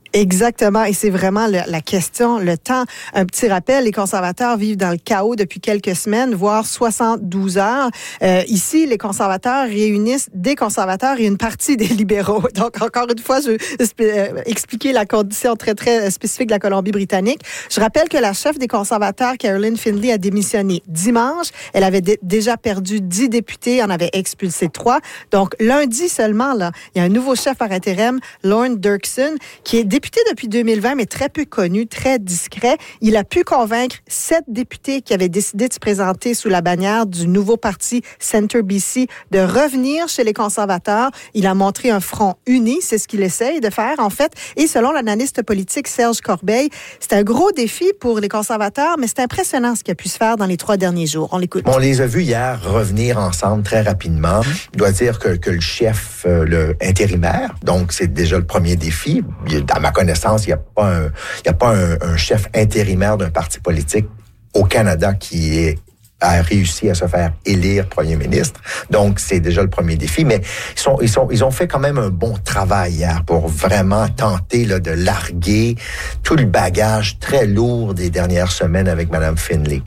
Speaker 7: Exactement, et c'est vraiment le, la question, le temps. Un petit rappel, les conservateurs vivent dans le chaos depuis quelques semaines, voire soixante-douze heures. Euh, ici, les conservateurs réunissent des conservateurs et une partie des libéraux. Donc, encore une fois, je vais euh, expliquer la condition très, très spécifique de la Colombie-Britannique. Je rappelle que la chef des conservateurs, Caroline Findlay, a démissionné dimanche. Elle avait d- déjà perdu dix députés, en avait expulsé trois. Donc, lundi seulement, là, il y a un nouveau chef par intérim, Lorne Dirksen, qui est député depuis deux mille vingt, mais très peu connu, très discret. Il a pu convaincre sept députés qui avaient décidé de se présenter sous la bannière du nouveau parti Centre B C de revenir chez les conservateurs. Il a montré un front uni, c'est ce qu'il essaye de faire, en fait. Et selon l'analyste politique Serge Corbeil, c'est un gros défi pour les conservateurs, mais c'est impressionnant ce qui a pu se faire dans les trois derniers jours. On l'écoute.
Speaker 8: On les a vus hier revenir ensemble très rapidement. Je dois dire que, que le chef, euh, le intérimaire, donc c'est déjà le premier défi. À ma connaissance, il n'y a pas, un, il y a pas un, un chef intérimaire d'un parti politique au Canada qui est, a réussi à se faire élire premier ministre. Donc, c'est déjà le premier défi. Mais ils, sont, ils, sont, ils ont fait quand même un bon travail hier pour vraiment tenter là, de larguer tout le bagage très lourd des dernières semaines avec Mme Findlay.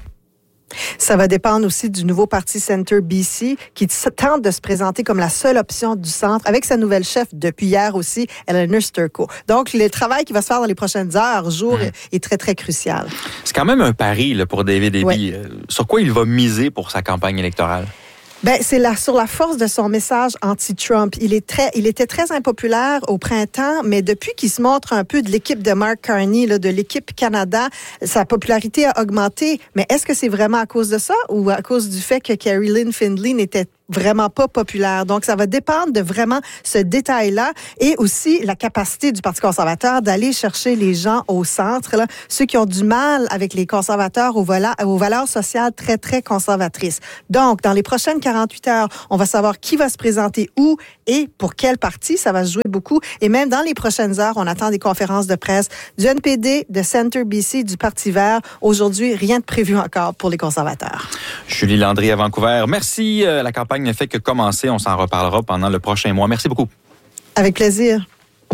Speaker 7: Ça va dépendre aussi du nouveau parti Centre B C qui tente de se présenter comme la seule option du centre avec sa nouvelle chef depuis hier aussi, Eleanor Sturko. Donc, le travail qui va se faire dans les prochaines heures, jours, mmh. est très, très crucial.
Speaker 2: C'est quand même un pari là, pour David Eby. Oui. Sur quoi il va miser pour sa campagne électorale?
Speaker 7: Ben, c'est là, sur la force de son message anti-Trump. Il est très, il était très impopulaire au printemps, mais depuis qu'il se montre un peu de l'équipe de Mark Carney, là, de l'équipe Canada, sa popularité a augmenté. Mais est-ce que c'est vraiment à cause de ça ou à cause du fait que Caroline Findlay n'était vraiment pas populaire? Donc, ça va dépendre de vraiment ce détail-là et aussi la capacité du Parti conservateur d'aller chercher les gens au centre, là, ceux qui ont du mal avec les conservateurs aux, vala- aux valeurs sociales très, très conservatrices. Donc, dans les prochaines quarante-huit heures, on va savoir qui va se présenter où et pour quel parti. Ça va se jouer beaucoup. Et même dans les prochaines heures, on attend des conférences de presse du N P D, de Centre B C, du Parti vert. Aujourd'hui, rien de prévu encore pour les conservateurs.
Speaker 2: Julie Landry à Vancouver. Merci. Euh, la campagne ne fait que commencer. On s'en reparlera pendant le prochain mois. Merci beaucoup.
Speaker 7: Avec plaisir.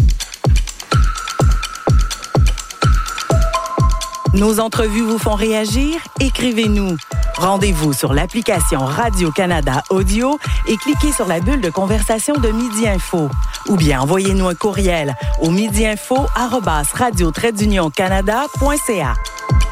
Speaker 3: Nos entrevues vous font réagir? Écrivez-nous. Rendez-vous sur l'application Radio-Canada Audio et cliquez sur la bulle de conversation de Midi Info. Ou bien envoyez-nous un courriel au midiinfo arobase radio trait d'union canada point c a.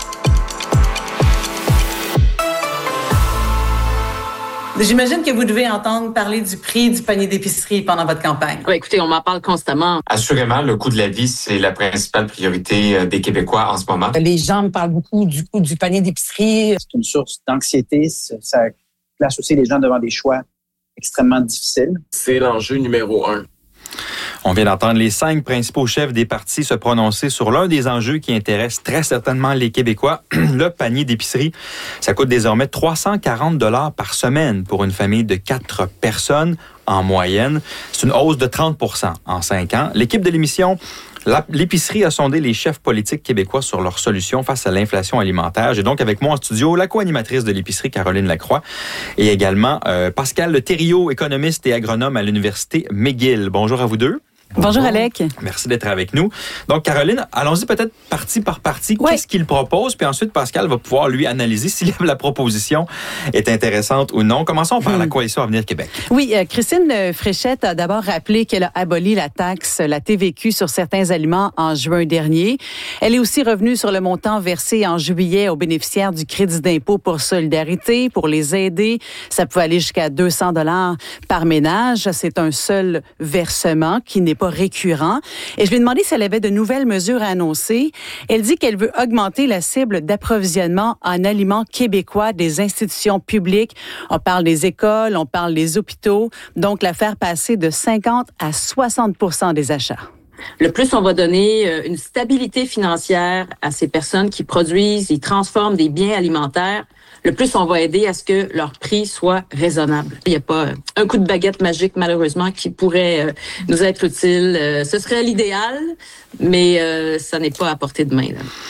Speaker 9: J'imagine que vous devez entendre parler du prix du panier d'épicerie pendant votre campagne.
Speaker 10: Oui, écoutez, on m'en parle constamment.
Speaker 1: Assurément, le coût de la vie, c'est la principale priorité des Québécois en ce moment.
Speaker 11: Les gens me parlent beaucoup du coût du panier d'épicerie.
Speaker 12: C'est une source d'anxiété. Ça place aussi les gens devant des choix extrêmement difficiles.
Speaker 13: C'est l'enjeu numéro un.
Speaker 2: On vient d'entendre les cinq principaux chefs des partis se prononcer sur l'un des enjeux qui intéresse très certainement les Québécois, le panier d'épicerie. Ça coûte désormais trois cent quarante dollars par semaine pour une famille de quatre personnes en moyenne. C'est une hausse de trente pour cent en cinq ans. L'équipe de l'émission L'épicerie a sondé les chefs politiques québécois sur leurs solutions face à l'inflation alimentaire. J'ai donc avec moi en studio la co-animatrice de l'épicerie, Caroline Lacroix, et également euh, Pascal Le Thériault, économiste et agronome à l'Université McGill. Bonjour à vous deux.
Speaker 5: Bonjour, Bonjour Alec.
Speaker 2: Merci d'être avec nous. Donc, Caroline, allons-y peut-être partie par partie. Ouais. Qu'est-ce qu'il propose? Puis ensuite, Pascal va pouvoir, lui, analyser si la proposition est intéressante ou non. Commençons par hmm. la Coalition Avenir Québec.
Speaker 5: Oui, euh, Christine Fréchette a d'abord rappelé qu'elle a aboli la taxe, la T V Q sur certains aliments en juin dernier. Elle est aussi revenue sur le montant versé en juillet aux bénéficiaires du crédit d'impôt pour solidarité, pour les aider. Ça peut aller jusqu'à deux cents dollars par ménage. C'est un seul versement qui n'est pas récurrent. Et je lui ai demandé si elle avait de nouvelles mesures à annoncer. Elle dit qu'elle veut augmenter la cible d'approvisionnement en aliments québécois des institutions publiques. On parle des écoles, on parle des hôpitaux. Donc, la faire passer de cinquante à soixante pour cent des achats.
Speaker 10: Le plus on va donner une stabilité financière à ces personnes qui produisent et transforment des biens alimentaires, le plus on va aider à ce que leur prix soit raisonnable. Il n'y a pas un coup de baguette magique, malheureusement, qui pourrait nous être utile. Ce serait l'idéal, mais ça n'est pas à portée de main, là.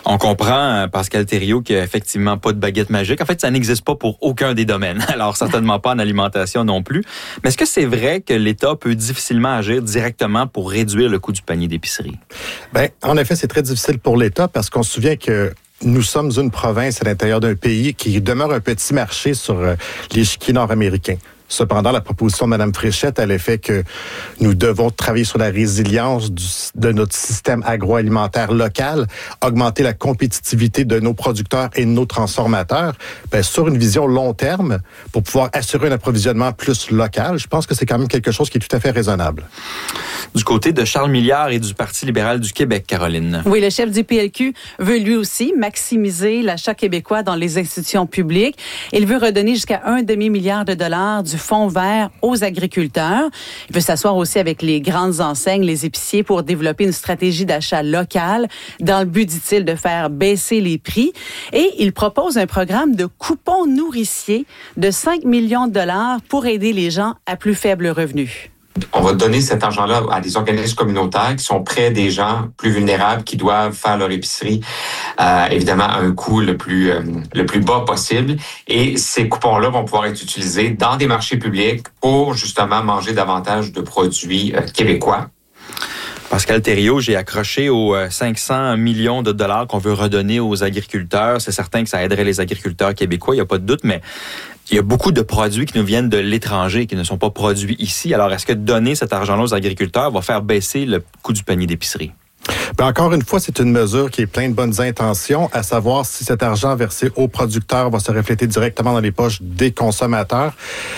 Speaker 2: On comprend, Pascal Thériault, qu'il n'y a effectivement pas de baguette magique. En fait, ça n'existe pas pour aucun des domaines. Alors, certainement pas en alimentation non plus. Mais est-ce que c'est vrai que l'État peut difficilement agir directement pour réduire le coût du panier d'épicerie?
Speaker 14: Bien, en effet, c'est très difficile pour l'État parce qu'on se souvient que nous sommes une province à l'intérieur d'un pays qui demeure un petit marché sur l'échiquier nord-américain. Cependant, la proposition de Mme Fréchette a l'effet que nous devons travailler sur la résilience du, de notre système agroalimentaire local, augmenter la compétitivité de nos producteurs et de nos transformateurs, bien, sur une vision long terme pour pouvoir assurer un approvisionnement plus local. Je pense que c'est quand même quelque chose qui est tout à fait raisonnable.
Speaker 2: Du côté de Charles Milliard et du Parti libéral du Québec, Caroline.
Speaker 15: Oui, le chef du P L Q veut lui aussi maximiser l'achat québécois dans les institutions publiques. Il veut redonner jusqu'à un demi-milliard de dollars du fonds vert aux agriculteurs. Il veut s'asseoir aussi avec les grandes enseignes, les épiciers, pour développer une stratégie d'achat locale dans le but, dit-il, de faire baisser les prix. Et il propose un programme de coupons nourriciers de cinq millions de dollars pour aider les gens à plus faible revenu.
Speaker 1: On va donner cet argent-là à des organismes communautaires qui sont près des gens plus vulnérables, qui doivent faire leur épicerie, euh, évidemment, à un coût le plus, euh, le plus bas possible. Et ces coupons-là vont pouvoir être utilisés dans des marchés publics pour, justement, manger davantage de produits euh, québécois.
Speaker 2: Pascal Thériault, j'ai accroché aux cinq cents millions de dollars qu'on veut redonner aux agriculteurs. C'est certain que ça aiderait les agriculteurs québécois, il n'y a pas de doute, mais il y a beaucoup de produits qui nous viennent de l'étranger, qui ne sont pas produits ici. Alors, est-ce que donner cet argent-là aux agriculteurs va faire baisser le coût du panier d'épicerie?
Speaker 14: Bien, encore une fois, c'est une mesure qui est pleine de bonnes intentions, à savoir si cet argent versé aux producteurs va se refléter directement dans les poches des consommateurs.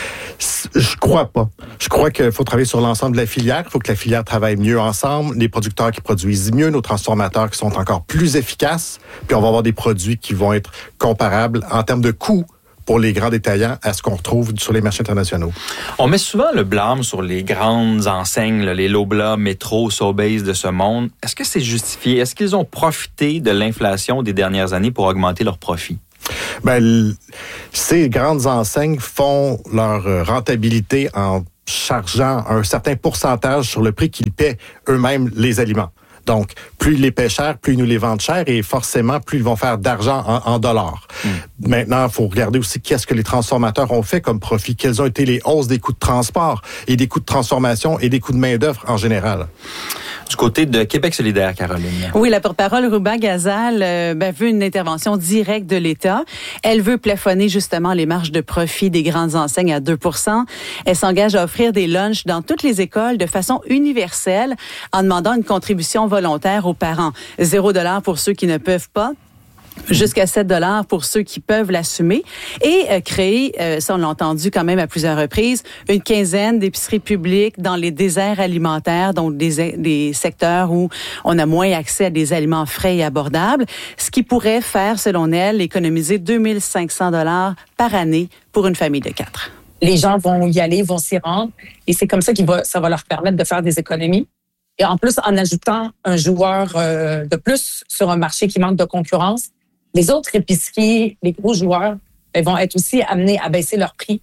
Speaker 14: Je crois pas. Je crois qu'il faut travailler sur l'ensemble de la filière. Il faut que la filière travaille mieux ensemble. Les producteurs qui produisent mieux, nos transformateurs qui sont encore plus efficaces. Puis on va avoir des produits qui vont être comparables en termes de coûts pour les grands détaillants à ce qu'on retrouve sur les marchés internationaux.
Speaker 2: On met souvent le blâme sur les grandes enseignes, là, les Loblaw, Metro, Sobeys de ce monde. Est-ce que c'est justifié? Est-ce qu'ils ont profité de l'inflation des dernières années pour augmenter leurs profits?
Speaker 14: Ben, ces grandes enseignes font leur rentabilité en chargeant un certain pourcentage sur le prix qu'ils paient eux-mêmes les aliments. Donc, plus ils les paient cher, plus ils nous les vendent cher et forcément, plus ils vont faire d'argent en, en dollars. Mm. Maintenant, il faut regarder aussi qu'est-ce que les transformateurs ont fait comme profit, quelles ont été les hausses des coûts de transport et des coûts de transformation et des coûts de main-d'œuvre en général.
Speaker 2: Du côté de Québec solidaire, Caroline.
Speaker 15: Oui, la porte-parole Ruba Gazal euh, ben, veut une intervention directe de l'État. Elle veut plafonner justement les marges de profit des grandes enseignes à deux pour cent. Elle s'engage à offrir des lunchs dans toutes les écoles de façon universelle en demandant une contribution volontaire aux parents. Zéro dollar pour ceux qui ne peuvent pas. Jusqu'à sept dollars pour ceux qui peuvent l'assumer et euh, créer, euh, ça on l'a entendu quand même à plusieurs reprises, une quinzaine d'épiceries publiques dans les déserts alimentaires, donc des, des secteurs où on a moins accès à des aliments frais et abordables, ce qui pourrait faire, selon elle, économiser deux mille cinq cents dollars par année pour une famille de quatre.
Speaker 11: Les gens vont y aller, vont s'y rendre et c'est comme ça que ça va leur permettre de faire des économies. Et en plus, en ajoutant un joueur euh, de plus sur un marché qui manque de concurrence, les autres épiceries, les gros joueurs, ils vont être aussi amenés à baisser leur prix.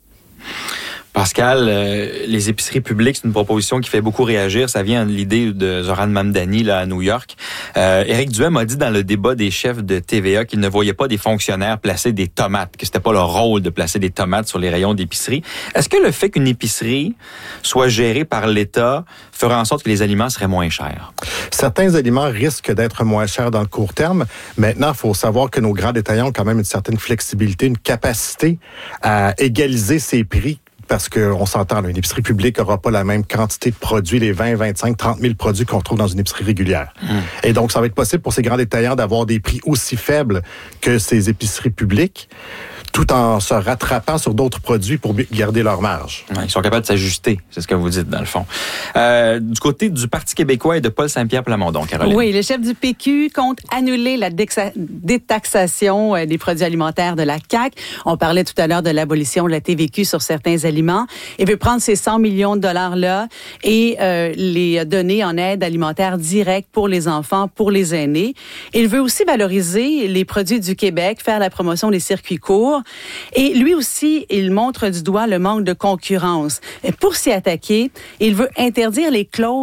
Speaker 2: Pascal, euh, les épiceries publiques, c'est une proposition qui fait beaucoup réagir. Ça vient de l'idée de Zoran Mamdani là, à New York. Euh, Éric Duhem a dit dans le débat des chefs de T V A qu'il ne voyait pas des fonctionnaires placer des tomates, que c'était pas leur rôle de placer des tomates sur les rayons d'épicerie. Est-ce que le fait qu'une épicerie soit gérée par l'État ferait en sorte que les aliments seraient moins chers?
Speaker 14: Certains aliments risquent d'être moins chers dans le court terme. Maintenant, il faut savoir que nos grands détaillants ont quand même une certaine flexibilité, une capacité à égaliser ces prix. Parce qu'on s'entend, une épicerie publique n'aura pas la même quantité de produits, les vingt, vingt-cinq, trente mille produits qu'on trouve dans une épicerie régulière. Mmh. Et donc, ça va être possible pour ces grands détaillants d'avoir des prix aussi faibles que ces épiceries publiques, tout en se rattrapant sur d'autres produits pour garder leur marge.
Speaker 2: Ouais, ils sont capables de s'ajuster, c'est ce que vous dites dans le fond. Euh, du côté du Parti québécois et de Paul Saint-Pierre Plamondon, Caroline.
Speaker 15: Oui, le chef du P Q compte annuler la déxa- détaxation des produits alimentaires de la C A Q. On parlait tout à l'heure de l'abolition de la T V Q sur certains aliments. Il veut prendre ces cent millions de dollars-là et euh, les donner en aide alimentaire directe pour les enfants, pour les aînés. Il veut aussi valoriser les produits du Québec, faire la promotion des circuits courts. Et lui aussi, il montre du doigt le manque de concurrence. Et pour s'y attaquer, il veut interdire les clauses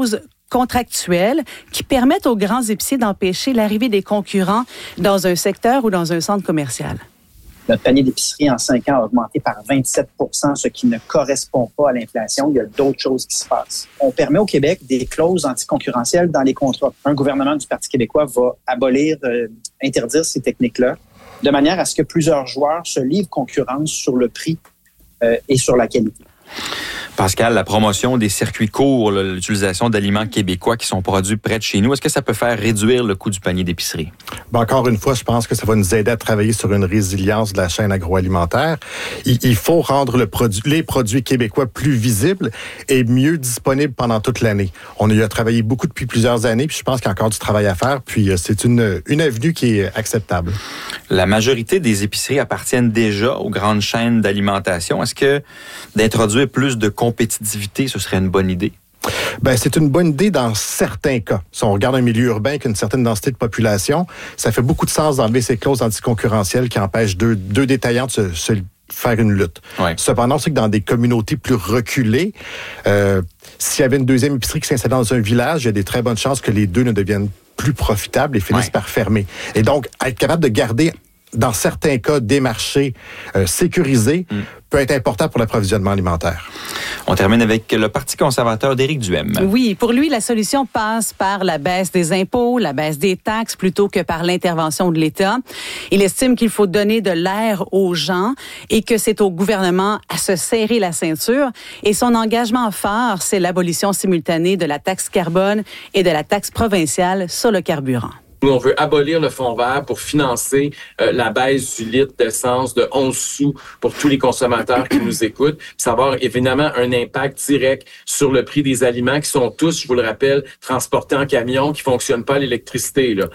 Speaker 15: contractuelles qui permettent aux grands épiciers d'empêcher l'arrivée des concurrents dans un secteur ou dans un centre commercial?
Speaker 12: Notre panier d'épicerie en cinq ans a augmenté par vingt-sept pour cent, ce qui ne correspond pas à l'inflation. Il y a d'autres choses qui se passent. On permet au Québec des clauses anticoncurrentielles dans les contrats. Un gouvernement du Parti québécois va abolir, euh, interdire ces techniques-là, de manière à ce que plusieurs joueurs se livrent concurrence sur le prix euh, et sur la qualité.
Speaker 2: Pascal, la promotion des circuits courts, là, l'utilisation d'aliments québécois qui sont produits près de chez nous, est-ce que ça peut faire réduire le coût du panier d'épicerie?
Speaker 14: Ben encore une fois, je pense que ça va nous aider à travailler sur une résilience de la chaîne agroalimentaire. Il, il faut rendre le produit, les produits québécois plus visibles et mieux disponibles pendant toute l'année. On y a travaillé beaucoup depuis plusieurs années, puis je pense qu'il y a encore du travail à faire, puis c'est une, une avenue qui est acceptable.
Speaker 2: La majorité des épiceries appartiennent déjà aux grandes chaînes d'alimentation. Est-ce que d'introduire plus de compétitivité, ce serait une bonne idée?
Speaker 14: Ben, c'est une bonne idée dans certains cas. Si on regarde un milieu urbain avec une certaine densité de population, ça fait beaucoup de sens d'enlever ces clauses anticoncurrentielles qui empêchent deux, deux détaillants de se, se faire une lutte. Ouais. Cependant, c'est que dans des communautés plus reculées, euh, s'il y avait une deuxième épicerie qui s'installe dans un village, il y a des très bonnes chances que les deux ne deviennent plus profitables et finissent ouais. par fermer. Et donc, être capable de garder dans certains cas, des marchés euh, sécurisés mm. peut être important pour l'approvisionnement alimentaire.
Speaker 2: On termine avec le Parti conservateur d'Éric Duhem.
Speaker 15: Oui, pour lui, la solution passe par la baisse des impôts, la baisse des taxes, plutôt que par l'intervention de l'État. Il estime qu'il faut donner de l'air aux gens et que c'est au gouvernement à se serrer la ceinture. Et son engagement phare, c'est l'abolition simultanée de la taxe carbone et de la taxe provinciale sur le carburant.
Speaker 13: Nous, on veut abolir le fonds vert pour financer euh, la baisse du litre d'essence de onze sous pour tous les consommateurs qui nous écoutent. Puis ça va avoir évidemment un impact direct sur le prix des aliments qui sont tous, je vous le rappelle, transportés en camion, qui fonctionnent pas à l'électricité, là.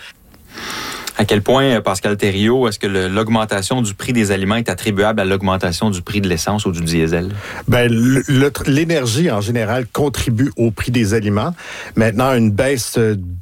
Speaker 2: À quel point, Pascal Thériault, est-ce que le, l'augmentation du prix des aliments est attribuable à l'augmentation du prix de l'essence ou du diesel?
Speaker 14: Ben, le, le, l'énergie, en général, contribue au prix des aliments. Maintenant, une baisse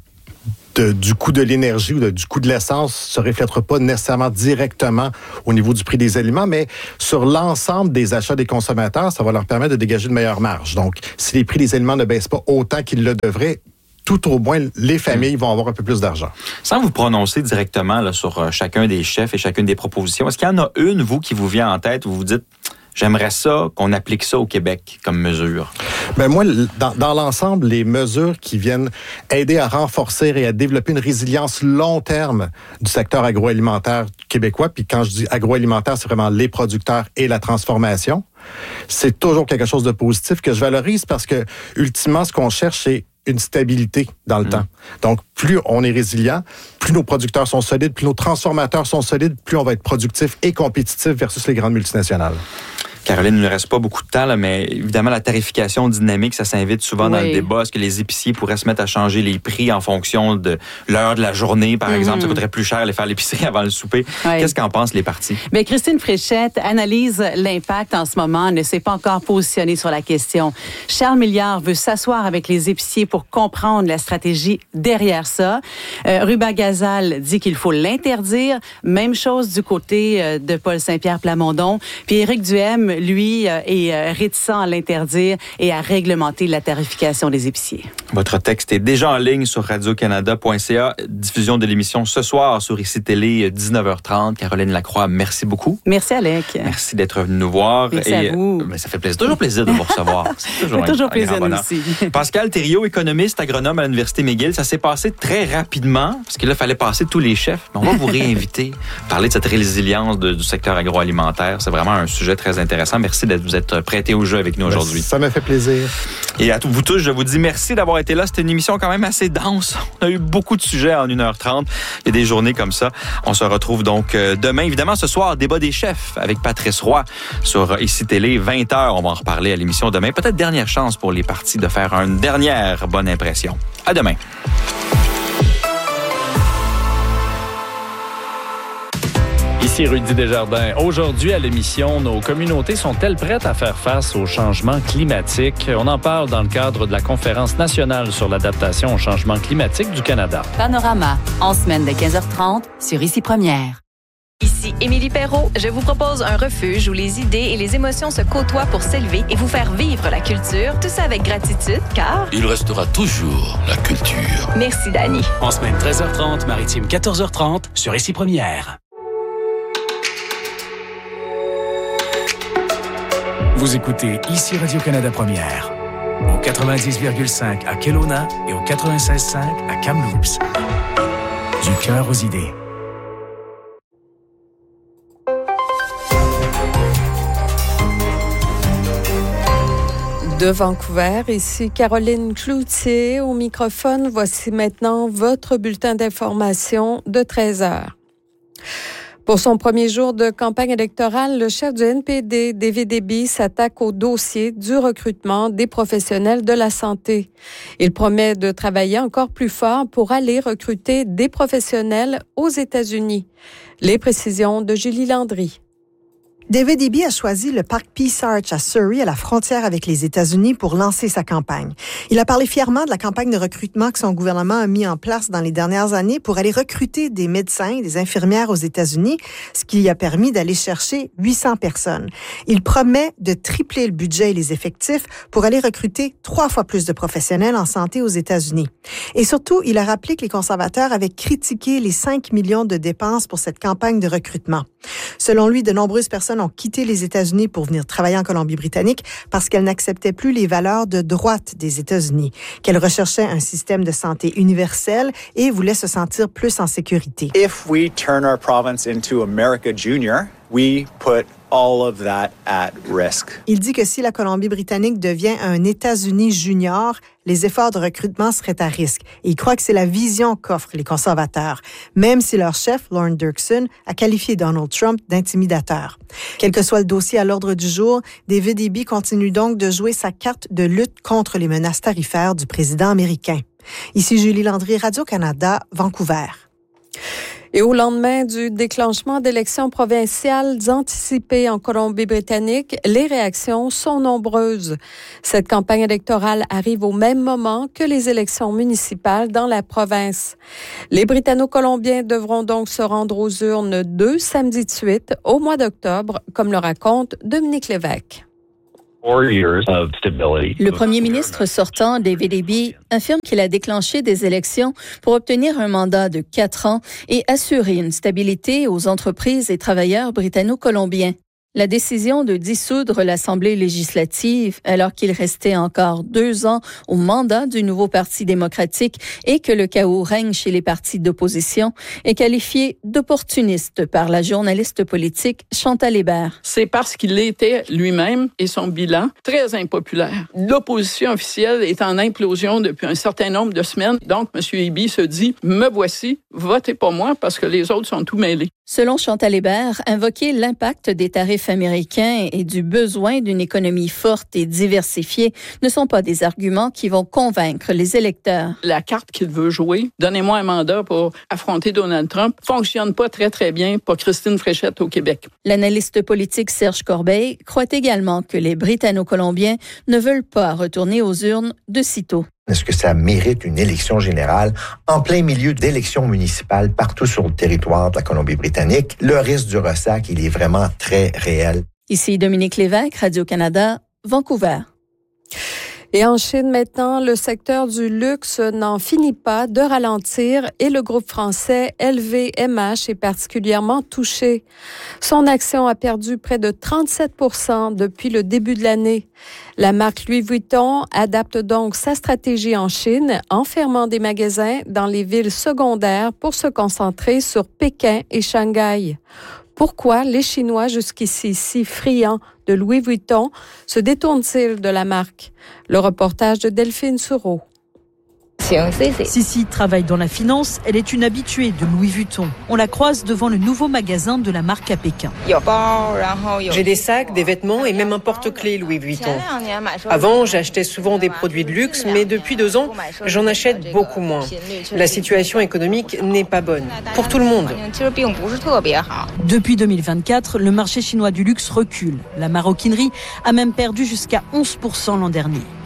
Speaker 14: De, du coût de l'énergie ou de, du coût de l'essence se reflètera pas nécessairement directement au niveau du prix des aliments, mais sur l'ensemble des achats des consommateurs, ça va leur permettre de dégager de meilleures marges. Donc, si les prix des aliments ne baissent pas autant qu'ils le devraient, tout au moins, les familles vont avoir un peu plus d'argent.
Speaker 2: Sans vous prononcer directement là, sur chacun des chefs et chacune des propositions, est-ce qu'il y en a une, vous, qui vous vient en tête où vous vous dites « J'aimerais ça, qu'on applique ça au Québec comme mesure. »
Speaker 14: Ben moi, dans, dans l'ensemble, les mesures qui viennent aider à renforcer et à développer une résilience long terme du secteur agroalimentaire québécois, puis quand je dis agroalimentaire, c'est vraiment les producteurs et la transformation, c'est toujours quelque chose de positif que je valorise parce que, ultimement, ce qu'on cherche, c'est une stabilité dans le mmh. temps. Donc, plus on est résilient, plus nos producteurs sont solides, plus nos transformateurs sont solides, plus on va être productif et compétitif versus les grandes multinationales.
Speaker 2: Caroline, il ne reste pas beaucoup de temps, là, mais évidemment, la tarification dynamique, ça s'invite souvent oui. dans le débat. Est-ce que les épiciers pourraient se mettre à changer les prix en fonction de l'heure de la journée, par mm-hmm. exemple? Ça coûterait plus cher aller faire l'épicerie avant le souper. Oui. Qu'est-ce qu'en pensent les partis?
Speaker 15: Bien, Christine Fréchette analyse l'impact en ce moment, ne s'est pas encore positionnée sur la question. Charles Milliard veut s'asseoir avec les épiciers pour comprendre la stratégie derrière ça. Euh, Ruba Gazal dit qu'il faut l'interdire. Même chose du côté euh, de Paul Saint-Pierre Plamondon. Puis Éric Duhem, lui, euh, est euh, réticent à l'interdire et à réglementer la tarification des épiciers.
Speaker 2: Votre texte est déjà en ligne sur radio canada point c a. Diffusion de l'émission ce soir sur Ici Télé, dix-neuf heures trente. Caroline Lacroix, merci beaucoup.
Speaker 15: Merci, Alec.
Speaker 2: Merci d'être venu nous voir.
Speaker 15: Merci
Speaker 2: et,
Speaker 15: à vous.
Speaker 2: Euh, ça fait plaisir, toujours plaisir de vous recevoir.
Speaker 15: C'est toujours, toujours un, plaisir, un nous aussi.
Speaker 2: Pascal Thériault, économiste, agronome à l'Université McGill. Ça s'est passé très rapidement, parce qu'il là, fallait passer tous les chefs. Mais on va vous réinviter, parler de cette résilience de, du secteur agroalimentaire. C'est vraiment un sujet très intéressant. Merci de vous être prêté au jeu avec nous aujourd'hui.
Speaker 14: Ça m'a fait plaisir.
Speaker 2: Et à tous vous tous, je vous dis merci d'avoir été là. C'était une émission quand même assez dense. On a eu beaucoup de sujets en une heure trente. Il y a des journées comme ça. On se retrouve donc demain. Évidemment, ce soir, débat des chefs avec Patrice Roy sur Ici Télé, vingt heures. On va en reparler à l'émission demain. Peut-être dernière chance pour les partis de faire une dernière bonne impression. À demain.
Speaker 16: Ici Rudy Desjardins. Aujourd'hui à l'émission, nos communautés sont-elles prêtes à faire face au changement climatique? On en parle dans le cadre de la Conférence nationale sur l'adaptation au changement climatique du Canada.
Speaker 17: Panorama, en semaine de quinze heures trente sur Ici Première. Ici Ici Émilie Perrault. Je vous propose un refuge où les idées et les émotions se côtoient pour s'élever et vous faire vivre la culture, tout ça avec gratitude, car...
Speaker 18: il restera toujours la culture.
Speaker 17: Merci, Dani.
Speaker 19: En semaine treize heures trente, Maritime quatorze heures trente, sur Ici Première. Vous écoutez Ici Radio-Canada Première. Au quatre-vingt-dix virgule cinq à Kelowna et au quatre-vingt-seize virgule cinq à Kamloops. Du cœur aux idées.
Speaker 20: De Vancouver, ici Caroline Cloutier au microphone. Voici maintenant votre bulletin d'information de treize heures. Pour son premier jour de campagne électorale, le chef du N P D, David Eby, s'attaque au dossier du recrutement des professionnels de la santé. Il promet de travailler encore plus fort pour aller recruter des professionnels aux États-Unis. Les précisions de Julie Landry.
Speaker 7: David Eby a choisi le parc Peace Arch à Surrey, à la frontière avec les États-Unis, pour lancer sa campagne. Il a parlé fièrement de la campagne de recrutement que son gouvernement a mis en place dans les dernières années pour aller recruter des médecins et des infirmières aux États-Unis, ce qui lui a permis d'aller chercher huit cents personnes. Il promet de tripler le budget et les effectifs pour aller recruter trois fois plus de professionnels en santé aux États-Unis. Et surtout, il a rappelé que les conservateurs avaient critiqué les cinq millions de dépenses pour cette campagne de recrutement. Selon lui, de nombreuses personnes ont quitté les États-Unis pour venir travailler en Colombie-Britannique parce qu'elles n'acceptaient plus les valeurs de droite des États-Unis, qu'elles recherchaient un système de santé universel et voulaient se sentir plus en sécurité.
Speaker 21: If we turn our province into America Junior, we put all of that at risk.
Speaker 7: Il dit que si la Colombie-Britannique devient un États-Unis junior, les efforts de recrutement seraient à risque. Et il croit que c'est la vision qu'offrent les conservateurs, même si leur chef, Lorne Dirksen, a qualifié Donald Trump d'intimidateur. Quel que soit le dossier à l'ordre du jour, David Eby continue donc de jouer sa carte de lutte contre les menaces tarifaires du président américain. Ici Julie Landry, Radio-Canada, Vancouver.
Speaker 20: Et au lendemain du déclenchement d'élections provinciales anticipées en Colombie-Britannique, les réactions sont nombreuses. Cette campagne électorale arrive au même moment que les élections municipales dans la province. Les Britanno-Colombiens devront donc se rendre aux urnes deux samedi de suite au mois d'octobre, comme le raconte Dominique Lévesque.
Speaker 22: Le premier ministre sortant, David Eby, affirme qu'il a déclenché des élections pour obtenir un mandat de quatre ans et assurer une stabilité aux entreprises et travailleurs britanno-colombiens. La décision de dissoudre l'Assemblée législative, alors qu'il restait encore deux ans au mandat du nouveau Parti démocratique et que le chaos règne chez les partis d'opposition, est qualifiée d'opportuniste par la journaliste politique Chantal Hébert.
Speaker 23: C'est parce qu'il était lui-même et son bilan très impopulaire. L'opposition officielle est en implosion depuis un certain nombre de semaines. Donc, M. Eby se dit, me voici, votez pas moi parce que les autres sont tout mêlés.
Speaker 22: Selon Chantal Hébert, invoquer l'impact des tarifs américains et du besoin d'une économie forte et diversifiée ne sont pas des arguments qui vont convaincre les électeurs.
Speaker 23: La carte qu'il veut jouer, donnez-moi un mandat pour affronter Donald Trump, fonctionne pas très très bien pour Christine Fréchette au Québec.
Speaker 22: L'analyste politique Serge Corbeil croit également que les Britanno-Colombiens ne veulent pas retourner aux urnes de sitôt.
Speaker 8: Est-ce que ça mérite une élection générale en plein milieu d'élections municipales partout sur le territoire de la Colombie-Britannique? Le risque du ressac, il est vraiment très réel.
Speaker 22: Ici Dominique Lévesque, Radio-Canada, Vancouver.
Speaker 20: Et en Chine maintenant, le secteur du luxe n'en finit pas de ralentir et le groupe français L V M H est particulièrement touché. Son action a perdu près de trente-sept pour cent depuis le début de l'année. La marque Louis Vuitton adapte donc sa stratégie en Chine en fermant des magasins dans les villes secondaires pour se concentrer sur Pékin et Shanghai. Pourquoi les Chinois, jusqu'ici si friands de Louis Vuitton, se détournent-ils de la marque? Le reportage de Delphine Soureau.
Speaker 24: Sissi travaille dans la finance, elle est une habituée de Louis Vuitton. On la croise devant le nouveau magasin de la marque à Pékin.
Speaker 25: J'ai des sacs, des vêtements et même un porte-clés Louis Vuitton. Avant, j'achetais souvent des produits de luxe, mais depuis deux ans, j'en achète beaucoup moins. La situation économique n'est pas bonne pour tout le monde.
Speaker 24: Depuis deux mille vingt-quatre, le marché chinois du luxe recule. La maroquinerie a même perdu jusqu'à onze pour cent l'an dernier.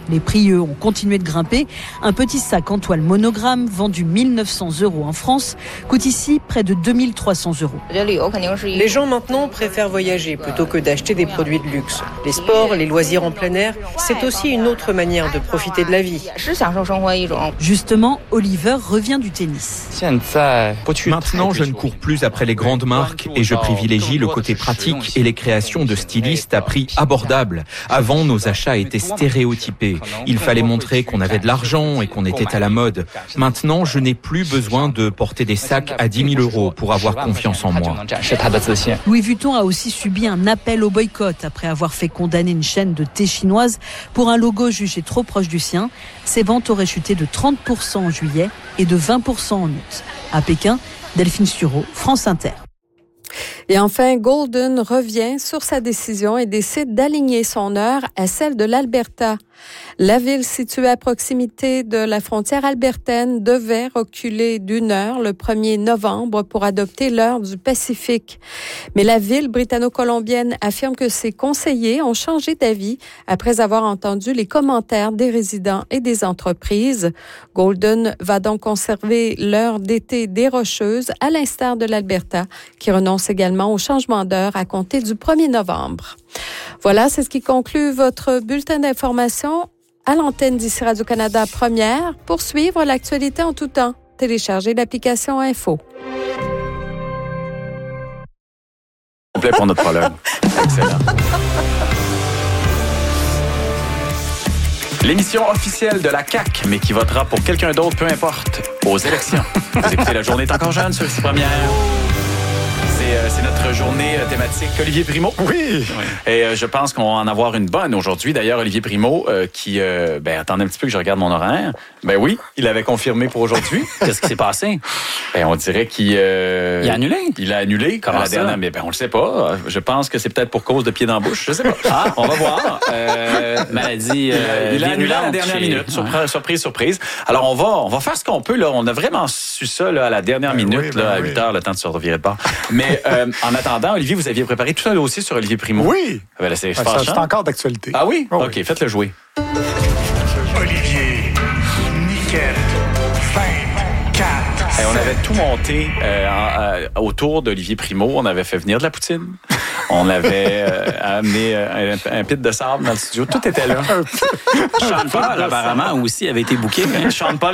Speaker 24: Les prix, eux, ont continué de grimper. Un petit sac en toile monogramme, vendu mille neuf cents euros en France, coûte ici près de deux mille trois cents euros.
Speaker 25: Les gens maintenant préfèrent voyager plutôt que d'acheter des produits de luxe. Les sports, les loisirs en plein air, c'est aussi une autre manière de profiter de la vie.
Speaker 24: Justement, Oliver revient du tennis.
Speaker 3: Maintenant, je ne cours plus après les grandes marques et je privilégie le côté pratique et les créations de stylistes à prix abordable. Avant, nos achats étaient stéréotypés. Il fallait montrer qu'on avait de l'argent et qu'on était à la mode. Maintenant, je n'ai plus besoin de porter des sacs à dix mille euros pour avoir confiance en moi.
Speaker 24: Louis Vuitton a aussi subi un appel au boycott après avoir fait condamner une chaîne de thé chinoise pour un logo jugé trop proche du sien. Ses ventes auraient chuté de trente pour cent en juillet et de vingt pour cent en août. À Pékin, Delphine Stureau, France Inter.
Speaker 20: Et enfin, Golden revient sur sa décision et décide d'aligner son heure à celle de l'Alberta. La ville située à proximité de la frontière albertaine devait reculer d'une heure le premier novembre pour adopter l'heure du Pacifique. Mais la ville britanno-colombienne affirme que ses conseillers ont changé d'avis après avoir entendu les commentaires des résidents et des entreprises. Golden va donc conserver l'heure d'été des Rocheuses, à l'instar de l'Alberta, qui renonce également au changement d'heure à compter du premier novembre. Voilà, c'est ce qui conclut votre bulletin d'information à l'antenne d'ici Radio-Canada Première. Pour suivre l'actualité en tout temps, téléchargez l'application Info.
Speaker 2: Complet pour notre prologue. Excellent. L'émission officielle de la C A Q, mais qui votera pour quelqu'un d'autre, peu importe, aux élections. Vous écoutez La Journée est encore jeune sur ici Première. C'est notre journée thématique Olivier Primo.
Speaker 4: Oui.
Speaker 2: Et euh, je pense qu'on va en avoir une bonne aujourd'hui. D'ailleurs, Olivier Primo, euh, qui... Euh, ben, attendez un petit peu que je regarde mon horaire. Ben oui, il avait confirmé pour aujourd'hui.
Speaker 4: Qu'est-ce qui s'est passé?
Speaker 2: Ben, on dirait qu'il... Euh,
Speaker 4: il a annulé?
Speaker 2: Il a annulé.
Speaker 4: Comment
Speaker 2: à la
Speaker 4: ça?
Speaker 2: dernière, mais ben, on le sait pas. Je pense que c'est peut-être pour cause de pied dans la bouche. Je sais pas. Ah, on va voir.
Speaker 4: Euh, Maladie euh,
Speaker 2: Il a annulé à la dernière
Speaker 4: chez...
Speaker 2: minute. Surprise, surprise, surprise. Alors, on va, on va faire ce qu'on peut. Là. On a vraiment su ça là, à la dernière ben minute, oui, ben là, à huit heures, le temps de se revirer de bord. Mais euh, en attendant, Olivier, vous aviez préparé tout un dossier sur Olivier Primo.
Speaker 4: Oui.
Speaker 2: Ben là, c'est,
Speaker 4: ben, ça, c'est encore d'actualité.
Speaker 2: Ah oui?
Speaker 4: Oh,
Speaker 2: OK,
Speaker 4: oui.
Speaker 2: Faites-le jouer.
Speaker 5: Olivier, Niquette, vingt-quatre.
Speaker 2: Hey, on avait tout monté euh, en, euh, autour d'Olivier Primo. On avait fait venir de la poutine. On avait euh, amené euh, un, un pit de sable dans le studio. Tout était là.
Speaker 4: Sean Paul, apparemment, aussi avait été booké.
Speaker 2: Sean Paul